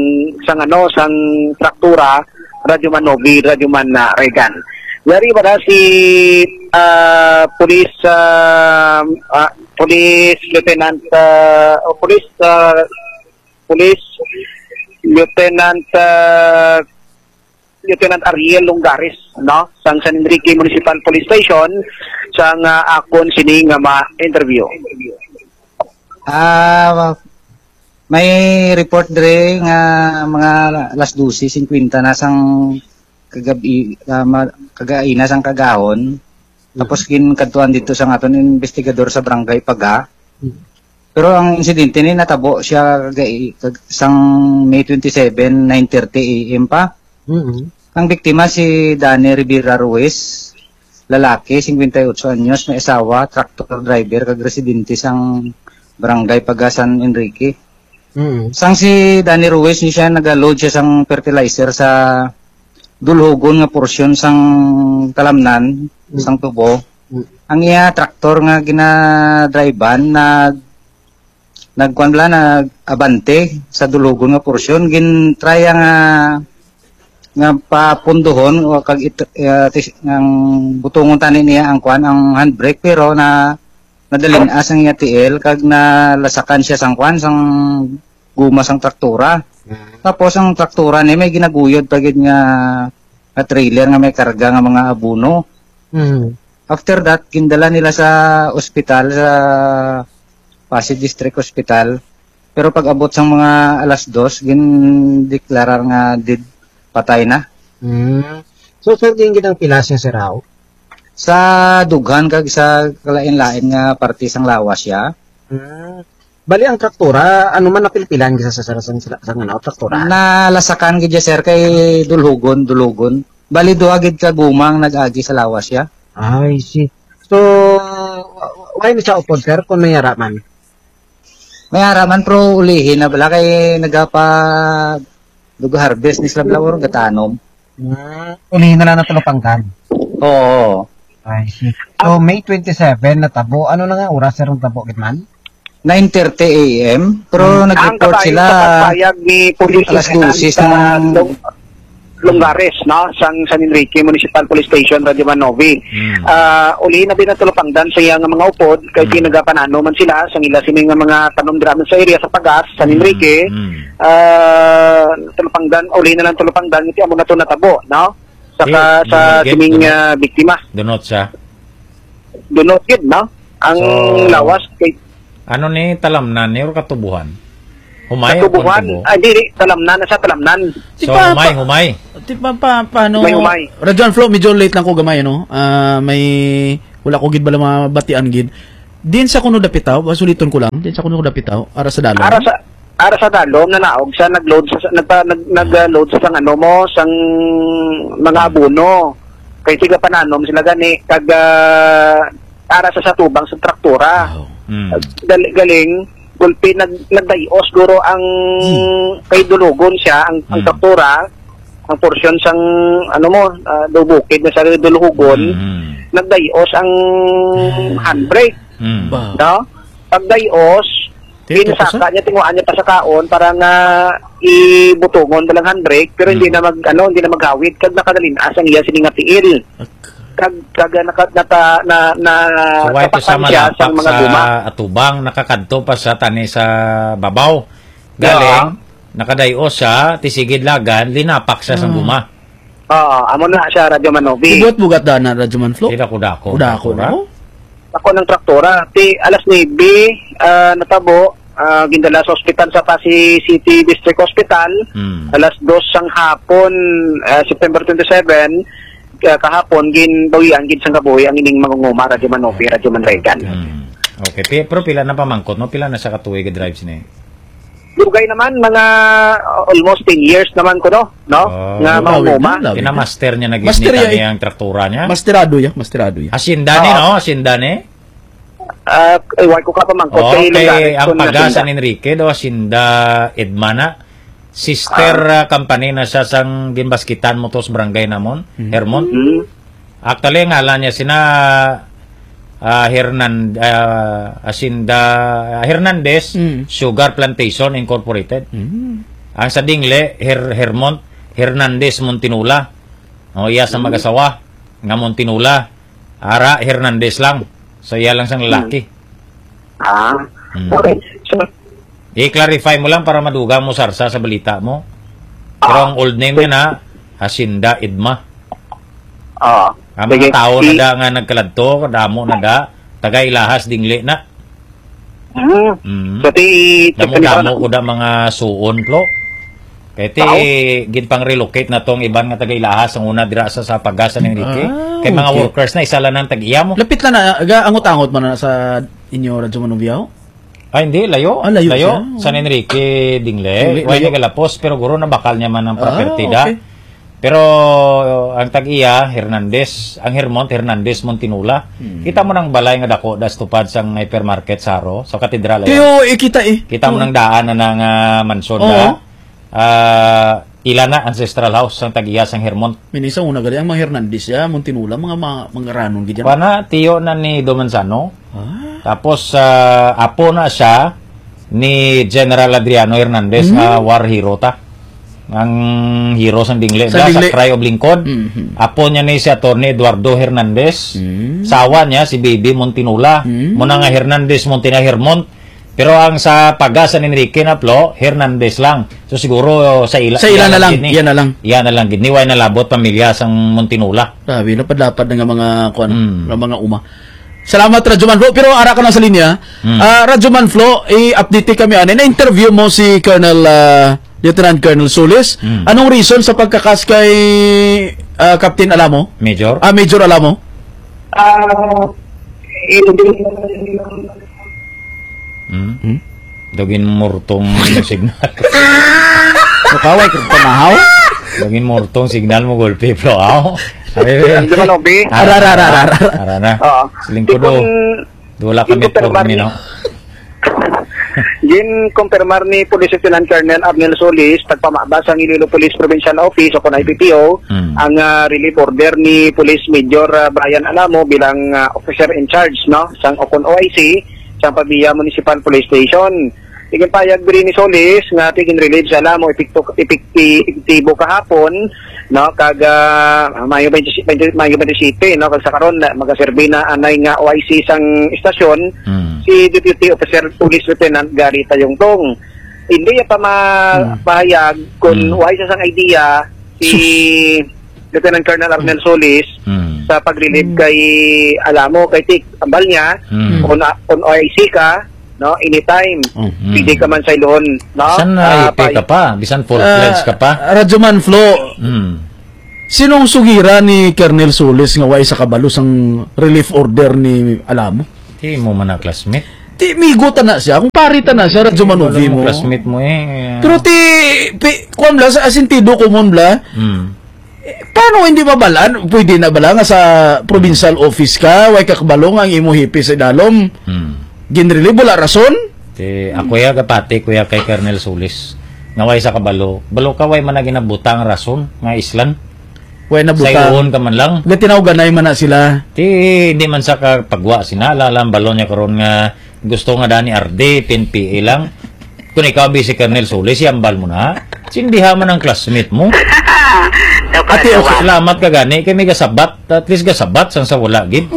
traktura. Radyo Man Novi, Radyo Man Regan. Yari ba si Police Lieutenant Ariel Longares, no? Sang San Enrique Municipal Police Station sang akon sini nga ma-interview. May report dire nga mga alas 12:50 na sang kagabi kagaina sang kagahon. Tapos kadtuan dito sang aton investigador sa barangay Paga. Pero ang insidente ni natabo siya sang May 27, 9:30 AM pa. Ang biktima si Danny Rivera Ruiz, lalaki, 58 anyos, may asawa, tractor driver, kag residente sang barangay Pag-asa San Enrique. Sang si Danny Ruiz, siya nag-load siya sang fertilizer sa dulhogon nga porsyon sang talamnan, sang tubo. Ang iya traktor nga ginadrivean nag-abante sa dulhogon nga porsyon, gintraya nga papunduhon o kag ang butungon tani niya ang handbrake pero nadalin-as ang iya tiil kag nalasakan siya sang sang guma sang traktura. Tapos ang traktura ni may ginaguyod pagid nga trailer nga may karga nga mga abono. After that kindala nila sa ospital sa Pasig District Hospital. Pero pag abot sang mga alas 2 gindeklarar nga patay na. So, sir, din gitang pilas niya si Rao? Sa dughan kag sa kalain-lain nga parte sang lawas siya. Bali ang traktura, ano man napilpilan gisa sa traktura? Nalasakan gid sir kay dulhugon. Bali duagid ka gumang nag-agi sa lawas siya. I see. So, why ni siya upod, sir, kung may haraman? May haraman pro ulihin na bala kay harvest ni Slablawor gatanom. Ulihin na lang na tulupangkan. Oo. I see. So, May 27 natabo. Ano na nga oras, sir, ang tabo, Gitman? 9:30 AM. Pero nag-report sila ni Police alas 12 sa Longares, no? Sang San Enrique Municipal Police Station, Radyo Man Novi. Uli na din natulupangdan sa iya nga mga upod kay nagapanano man sila sang ila sini nga mga tanom-draman sa area sa Pagas, San Enrique. Tulupangdan, uli na lang tulupangdan iti amo na to natabo, no? Saka sa sining biktima. Dunot siya. Dunot gid, no? Ang lawas kay ano ni talamnan ni or katubuhan? Humay Sa o Tubuhan. Tubo? Di, Talamnan. Nasa Talamnan. So, pa- humay. Di ba paano? Humay. Radyo Flow, medyo late lang ko gamay, no? May, wala ko gid bala mga batian gid. Din sa kuno dapitaw, suliton ko lang. Din sa kuno dapitaw, ara sa dalom. Ara sa dalom, nanaog siya, nag-load sa ano mo, sang mga abono. Kay tiga pananom sila gani, kag ara sa tubang sa traktura. Wow. Galing, gulpi, nagdayos, guro ang kay dulugon siya, ang traktura, ang porsyon sang, ano mo, dubukid na sa dulugon, nagdayos ang handbrake. Ba. No? Pagdayos, pinasaka niya, tinguan niya pa sa kaon para nga ibutungon dalang handbrake, pero hindi na maghawid, kag nakadalin asang iya siningatiil. Kaga So, why ito sa malapak sa mga guma. sa atubang, nakakadto pa sa tani sa babaw. Galing, nakadayos siya, tisigid lagan, linapak siya sa guma. Amo na siya, Radyo Manobi. Bugat da na Radyo Man Flow. Tila kudako. Kudako na. Ako ng traktora. Alas 9, natabo, gindala sa ospital sa Pasay City District Hospital. Alas 2 sang hapon, September 27, kahapon, bawian, sang kabuhi, ang ining mangunguma, Radyo Manobi, Radyo Manregan. Okay, pero pila na pamangkot, no? Pila na sa katuwig drive sini? Lugay naman, mga almost 10 years naman ko, no? Nga mangunguma. Kinamaster niya Master nag-ignita ya, niya ang traktura niya. Masterado ya. Asinda ni, no? Asinda ni? Iwan ko ka pamangkot. Okay, ang paga San Enrique, do, Asinda Edmana. Sister company na siya sang ginbaskitan mo to sa barangay namon, Hermont. Actually, ngalan niya sina Hernandez Sugar Plantation Incorporated. Ang sa dingle, Hermont Hernandez Montinula. Iya sa mag-asawa nga Montinula. Ara Hernandez lang. So, iya lang sang lalaki. Okay. So, I-clarify mo lang para maduga mo sarsa sa balita mo. Pero ang old name niya na, Hacienda Edma. Ang mga tao na da nga nagkaladto, damo na da, taga-ilahas dingli na. So, Damo ko da mga suon, Flo. Kaya ginpang relocate na tong iban nga taga-ilahas ang una dira sa pagasan ng Enrique. Kaya mga workers na, isa lang ng tag-iya mo. Lapit na angot-angot man na sa inyo, Radyo Manobiao? Hindi, layo. Layo. San Enrique Dingle. Huwag niya galapos, pero guro na bakal niya man ang property da. Okay. Pero ang tag-iya, Hernandez, ang Hermont, Hernandez Montinula. Kita mo ng balay nga dako, das tupad sa hypermarket Saro, sa katedral. Kayo, kita Kita mo ng daan na ng mansyon da. Ilan na ancestral house ang tag-iya sang Hermont. Minisa una gali ang mga Hernandez ya, Montinula, mga ranon gid yan. Pana, tiyo na ni Domansano. Tapos, apo na siya ni General Adriano Hernandez, war hero ta. Ang hero sang Dingle. Sa Cry of Lincoln. Apo niya ni si Atty. Eduardo Hernandez. Sawa niya si Baby Montinula. Muna nga Hernandez Montina Hermont. Pero ang sa Pagasan Enrique na Flo, Hernandez lang. So siguro sa ila na lang. Yan na lang. Yan na lang. Giniway na labot pamilya sang Montinula. Sabi, lapad-lapad na nga mga uma. Salamat, Radyo Man Flo. Pero ara ka na sa linya. Radyo Man Flo, i-update kami. Na-interview mo si Colonel Lieutenant Colonel Solis. Anong reason sa pagkakas kay Captain Alamo? Major? Major Alamo? Dagin murtong signal. Nakaway kung panahaw? Dagin murtong signal mo gulpi, bro. Radyo Manobi. Ara na. Silingko do. Wala kami program ni, no? Gin kumpirmar ni Police Lieutenant Colonel Abnel Solis pagpamabas ang Iloilo Police Provincial Office o IPPO ang relief order ni Police Major Brian Alamo bilang officer in charge sang Ocon OIC sa Pabia Municipal Police Station. Tigin payag ni Solis nga tigin relieve sa Alamo epektibo kahapon kaga Mayo 27 kag sa karon magaserbi na anay nga OIC sang istasyon si Deputy Officer Police Lieutenant Gary Tayongtong. Hindi pa mapahayag kung why sa sang idea si Lieutenant Colonel Arnel Solis sa pag-relieve kay Alamo kay Tik ambal niya on OIC ka no? Anytime. Pwede ka man sa ilon, no? Bisan IP ka pa, bisan full-fledged ka pa. Radyoman Flo, sinong sugira ni Colonel Solis nga way sa kabalo sang relief order ni Alamo? Di mo man na classmate. Ti migutan na siya, kung parita na siya, Radyoman Novi mo. Classmate mo Pero kuwan bla, sa asintido ko mo bla, paano hindi mabalaan? Pwede na bala nga sa provincial office ka, way kakbalong ang imo hipi sa dalom. Ginrelieve, wala rason? Ako ya kapati kuya kay Colonel Solis. Nga way sa kabalo. Balo ka way man na ginabutang rason nga islan. Way na Sa iyon ka man lang. Gatinaw-ganay man na sila. Hindi man sa pagwa sinala lang balon niya karon nga gusto nga dani RD, PNPA lang. Kung ikaw si Colonel Solis, yambal mo na. Sindiha man ang classmate mo. Ate, okay, salamat ka gani. Kaya may gasabat. At least gasabat sang sa wala, gid.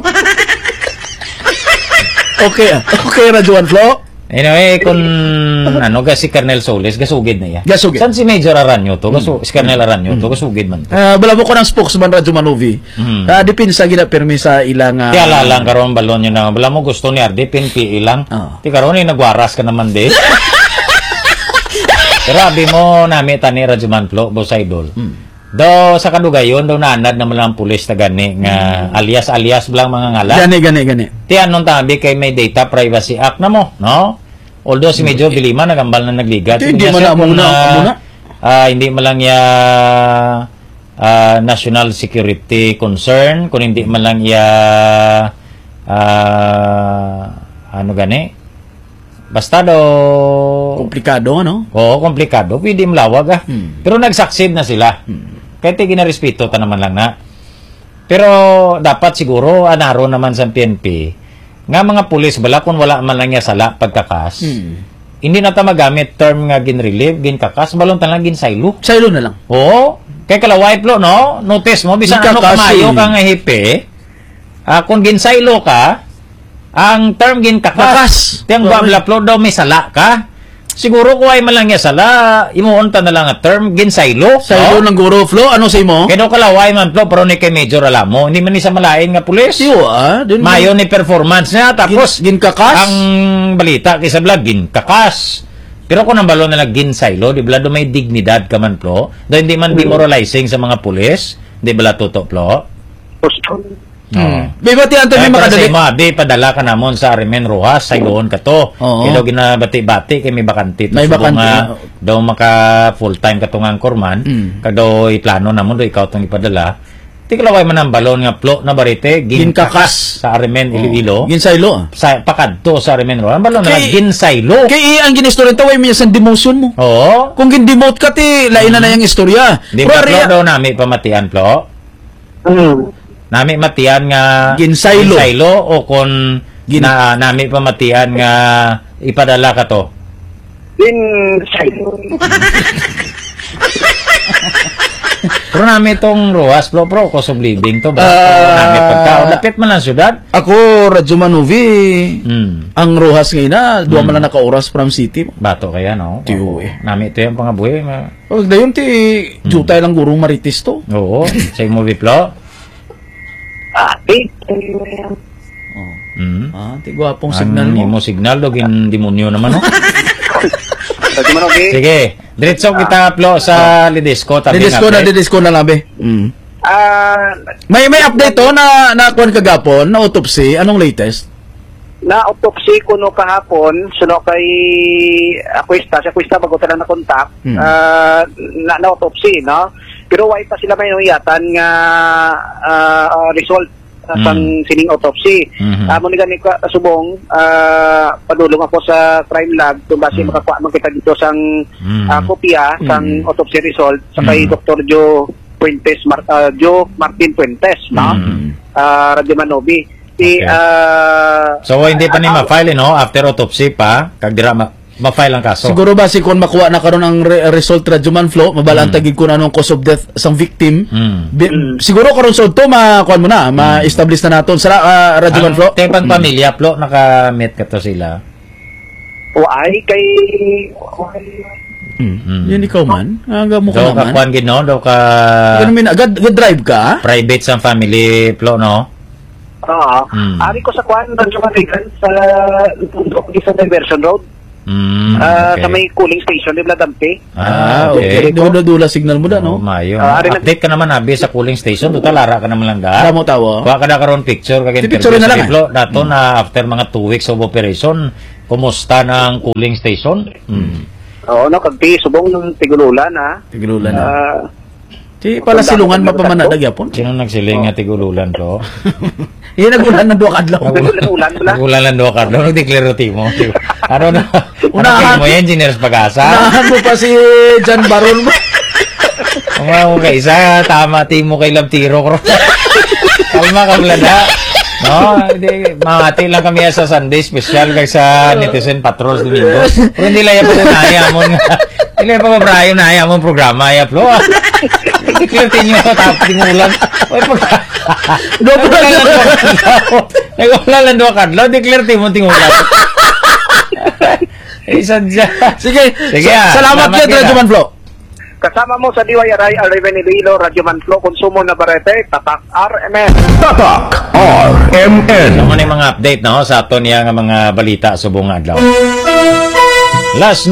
Okay, Radyoman Flo. Anyway, kung si Colonel Solis, gasugid na yan. Gasugid. San si Major Aranyo to? Si Colonel Aranyo to, gasugid man to. Balabo ko ng spokesman Radyoman Novi. Dipinsa gina permi sa ilang... Kaya lalang karon balon yun na. Bala mo gusto ni RD, PNPA lang. Ti karon nagwaras ka naman din. Grabe mo nami tani Radyoman Flo, boss idol. Do sa kadugayon daw nanad na malang pulis na gani nga alias blang mga ngalan. Gani. Ti anong tabi kay may Data Privacy Act na mo, no? Although si Major Vilima nagambal na nagligat. Hindi man na muna. Hindi man lang ya national security concern, kung hindi man lang ya ano gani? Basta do komplikado, ano? Oo, komplikado. Pwede malawag Pero nag-succeed na sila. Kaya ginarespeto ta naman lang na. Pero dapat siguro anaro naman sa PNP nga mga pulis bala kung wala man lang niya sala pagkakas. Hindi na ta magamit term nga ginrelieve, ginkakas, balon ta lang ginsaylo. Saylo na lang. Oo. Kay kalaway Flo, no? Notice mo bisan ano kamayo ka nga hipe. Kung ginsaylo ka, ang term ginkakas. Tiyang babla Flo daw may sala ka. Siguro kung ay malang niya sala, imuunta na lang ang term, ginsaylo. Saylo ng guro, Flo, ano sa imo? Kaya kalaway man, Flo, pero ni kay Major Alamo, hindi man ni sa malain nga pulis. Mayo ni performance niya, tapos, ginkakas? Ang balita, kaysa vlog, ginkakas. Pero kung ang balon na lang ginsaylo, di ba do may dignidad ka man, Flo? Do hindi man demoralizing sa mga pulis, di ba tuto, Flo? Bibati anto may makadali. Di padala ka namon sa Arimen Rojas, sa iloon ka to. Kaya ginabati-bati kay may bakanti. May bakanti. Daw maka full-time ka tong angkorman. Kag daw iplano namon do ikaw tong ipadala. Di kalaway man ang balon nga Flo na barite ginkakas sa Arimen Iloilo. Ginsaylo. Sa pakadto sa Arimen Rojas. Ang balon na ginsaylo. Kay ang ginistorya way may sa demotion mo. Oo. Kung gin-demote ka ti lain na yung istorya. Di ba Flo daw nami pamatian Flo? Nami matian nga ginsaylo o kung nami pamatian nga ipadala ka to? Ginsaylo. Pero nami itong Rojas, Flo, cost of living to ba? Nami pagkao. Dapit man lang syudad. Ako, Radyoman Novi, ang Rojas ngayon na, duwa man lang naka-oras from city. Bato kaya, no? Nami ito yung pangabuhi. Dayon ti, jutay lang gurong maritis to. Oo, sa movie, Flo. Gwapong signal mo. Mo signal do gin demonyo naman no. Sige, diretso kita Flo sa Lidisco tabi. Lidisco na labi. May update to na kuan kagapon na autopsy, anong latest? Na autopsy kuno kahapon suno kay Aquesta bago ta na kontak na autopsy no. Pero why pa sila may nuyatan nga result sang sining autopsy. Mo ni gani subong padulong ako sa crime lab kung base makakuha man kita dito sang kopya sang autopsy result sa kay Dr. Joe Martin Puentes, no? Radyoman Novi. So hindi pa ni ma-file no after autopsy pa kag dira ma-file ang kaso. Siguro ba si kon makuha na karon ang result Radyoman Flo, mabalantagid ko na anong cause of death sang victim. Siguro karon sa to makuha mo na, ma-establish na naton sa Radyoman Flo. Tepang pamilya Flo naka-meet ka to sila. Why kay Yan ikaw man. Aga mo ka naman. Daw ka kuan gid no, daw ka agad drive ka? Private sang family Flo no. Ari ko sa kwan, Radyo Manigan, sa Diversion Road. Sa may cooling station ni Bladampi. Okay. Dula-dula signal mo da, no? Mayo. Update ka naman abi sa cooling station. Total, lara ka naman lang da. Mo tawo. Kuha ka na karon picture. Picture na lang. Dato na after mga 2 weeks of operation, kumusta na ang cooling station? Oo, no, kagti, subong ng Tigululan, ha? Tigululan na. Di pala silungan mapamanadag yapon. Sino nagsiling nga Tigululan to? Iyan nagulan ng 2 kadlaw. Nagulan ng 2 kadlaw. Nag-declare mo. Ano na? Unahan mo yan, Engineers Pag-asa? Unahan mo pa si John Baron mo. Mga isa, tama, timo kay Labtiro. Kalma ka blada. No, mahati lang kami sa Sunday special kay sa Netizen Patrols Domingo. Pero hindi lang po na ayamon nga. Hindi pa mabrayo na ayamon programa ay upload. Declare niyo tapos tingulan. Oy po. Wala lang 2 kadlaw, declare mo tingulan. Sige. Salamat kay Radyo Manflo. Kasama mo sa DYRI, Alreven Iloilo, Radyo Manflo, Konsumo na Barete, Tatak RMN. Tatak RMN. Ano yung mga update no, sa ato niya nga mga balita subong adlaw. Last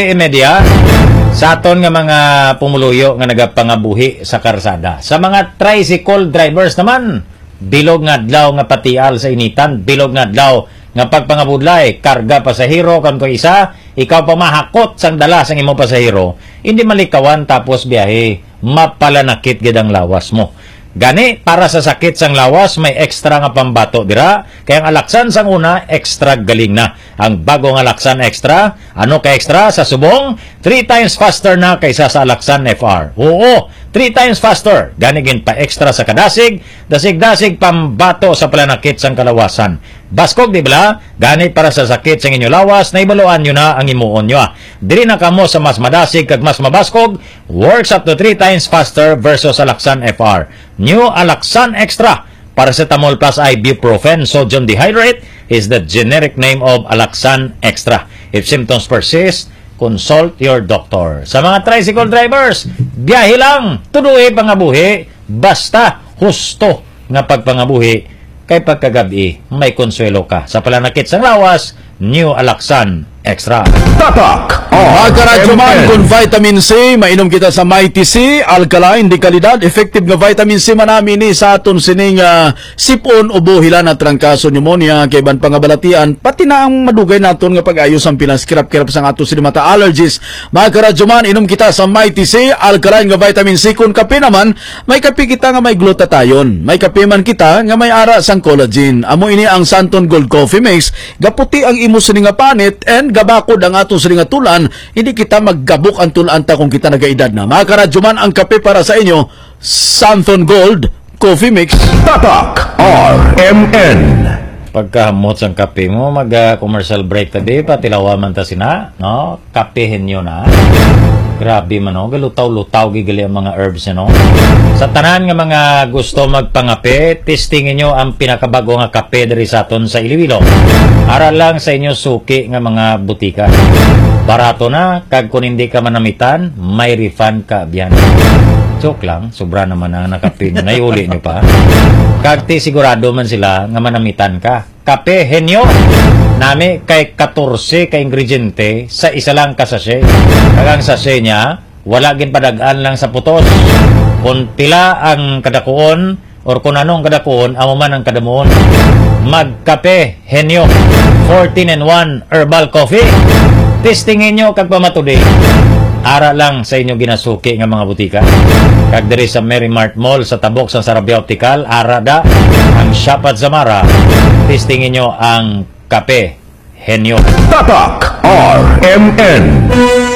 9:30 sa aton nga mga pumuluyo nga nagapangabuhi sa karsada. Sa mga tricycle drivers naman, bilog nga adlaw nga patial sa initan, bilog nga adlaw nga pagpangabudlay, karga pasahero kan ko isa, ikaw pa mahakot sang dala sang imo pasahero, hindi malikawan tapos biyahe, mapalanakit gid ang lawas mo. Gani, para sa sakit sang lawas, may extra nga pambato dira. Kaya ang Alaksan sang una, extra galing na. Ang bagong Alaksan Extra, ano ka extra? Sa subong, 3 times faster na kaysa sa Alaksan FR. Oo, 3 times faster. Gani gin pa extra sa kadasig, dasig-dasig pambato sa palanakit sang kalawasan. Baskog, di ba? Gani para sa sakit sang inyo lawas, naibaluan nyo na ang imuon nyo. Diri na kamo sa mas madasig kag mas mabaskog, works up to 3 times faster versus Alaksan FR. New Alaksan Extra, paracetamol plus ibuprofen sodium dihydrate is the generic name of Alaksan Extra. If symptoms persist, consult your doctor. Sa mga tricycle drivers, biyahe lang, tuduhe pangabuhi, basta husto nga pagpangabuhi, kay pagkagabi, may konsuelo ka. Sa palanakit sang lawas, New Alaksan Extra. Tatak Radyo Man kung vitamin C, mainom kita sa Mighty C, alkaline, di kalidad, effective nga vitamin C manami ni sa aton sining sipon o buhilan at trangkaso pneumonia, kay ban pangabalatian, pati na ang madugay naton nga pag-ayos ang pilang kirap-kirap sang ato silimata allergies. Mga Radyo Man, inom kita sa Mighty C, alkaline nga vitamin C. Kung kape naman, may kape kita nga may glutathione, may kape man kita nga may ara sang collagen. Amo ini ang Santon Gold Coffee Mix, gaputi ang imo sining nga panit and gabakod ang atong sining nga tulan, hindi kita maggabok ang tulan ta kung kita nagaedad na. Mga Radyo Man, ang kape para sa inyo, Santon Gold Coffee Mix. Tatak RMN. Pagkahamot sang kape mo, mag-commercial break tabi, patilawa man ta sina, no? Kapehin nyo na. Grabe man, no? Galutaw-lutaw gigali ang mga herbs, no? Sa tanan nga mga gusto magpangape, testingin nyo ang pinakabago nga kape dari sa aton sa Iloilo. Ara lang sa inyo suki nga mga butika. Barato na, kag kung hindi ka manamitan, may refund ka biyan. Joke lang, sobra naman ang nakape nyo. Naiuli nyo pa. Kagti sigurado man sila nga manamitan ka. Kape, henyo. Nami kay 14 ka ingrediente sa isa lang ka sachet. Kagang sachet niya, wala gin padagaan lang sa putos. Kung pila ang kadakuon, or kung anong kadakuon, amo man ang kadamuon. Magkape, henyo. 14-in-1 herbal coffee. Testingin nyo kag pamatudi. Ara lang sa inyo ginasuki nga mga butika. Kag diri sa Merrimart Mall sa tabok sa Sarabia Optical, ara da ang Shop at Zamara. Testingin nyo ang kape henyo. Tatak RMN.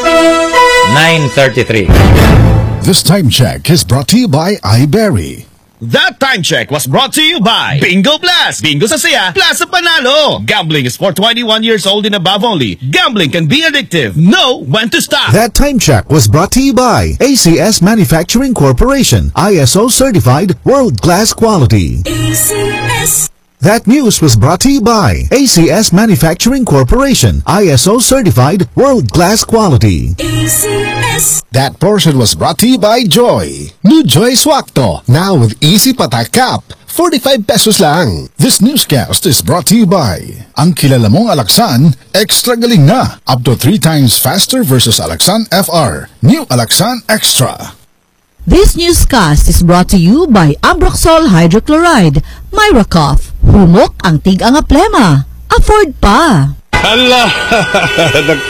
9:33. This time check is brought to you by iBerry. That time check was brought to you by Bingo Plus. Bingo sa saya, plus sa panalo. Gambling is for 21 years old and above only. Gambling can be addictive. Know when to stop. That time check was brought to you by ACS Manufacturing Corporation. ISO certified world-class quality. ACS. That news was brought to you by ACS Manufacturing Corporation. ISO certified world-class quality. ACS. That portion was brought to you by Joy. New Joy Swakto, now with Easy Patak Cap. 45 pesos lang. This newscast is brought to you by ang kilala mong Alaxan, extra galing na. Up to 3 times faster versus Alaxan FR. New Alaxan Extra. This newscast is brought to you by Ambroxol Hydrochloride, Myracough. Humok ang tig-anga plema. Afford pa. Hala!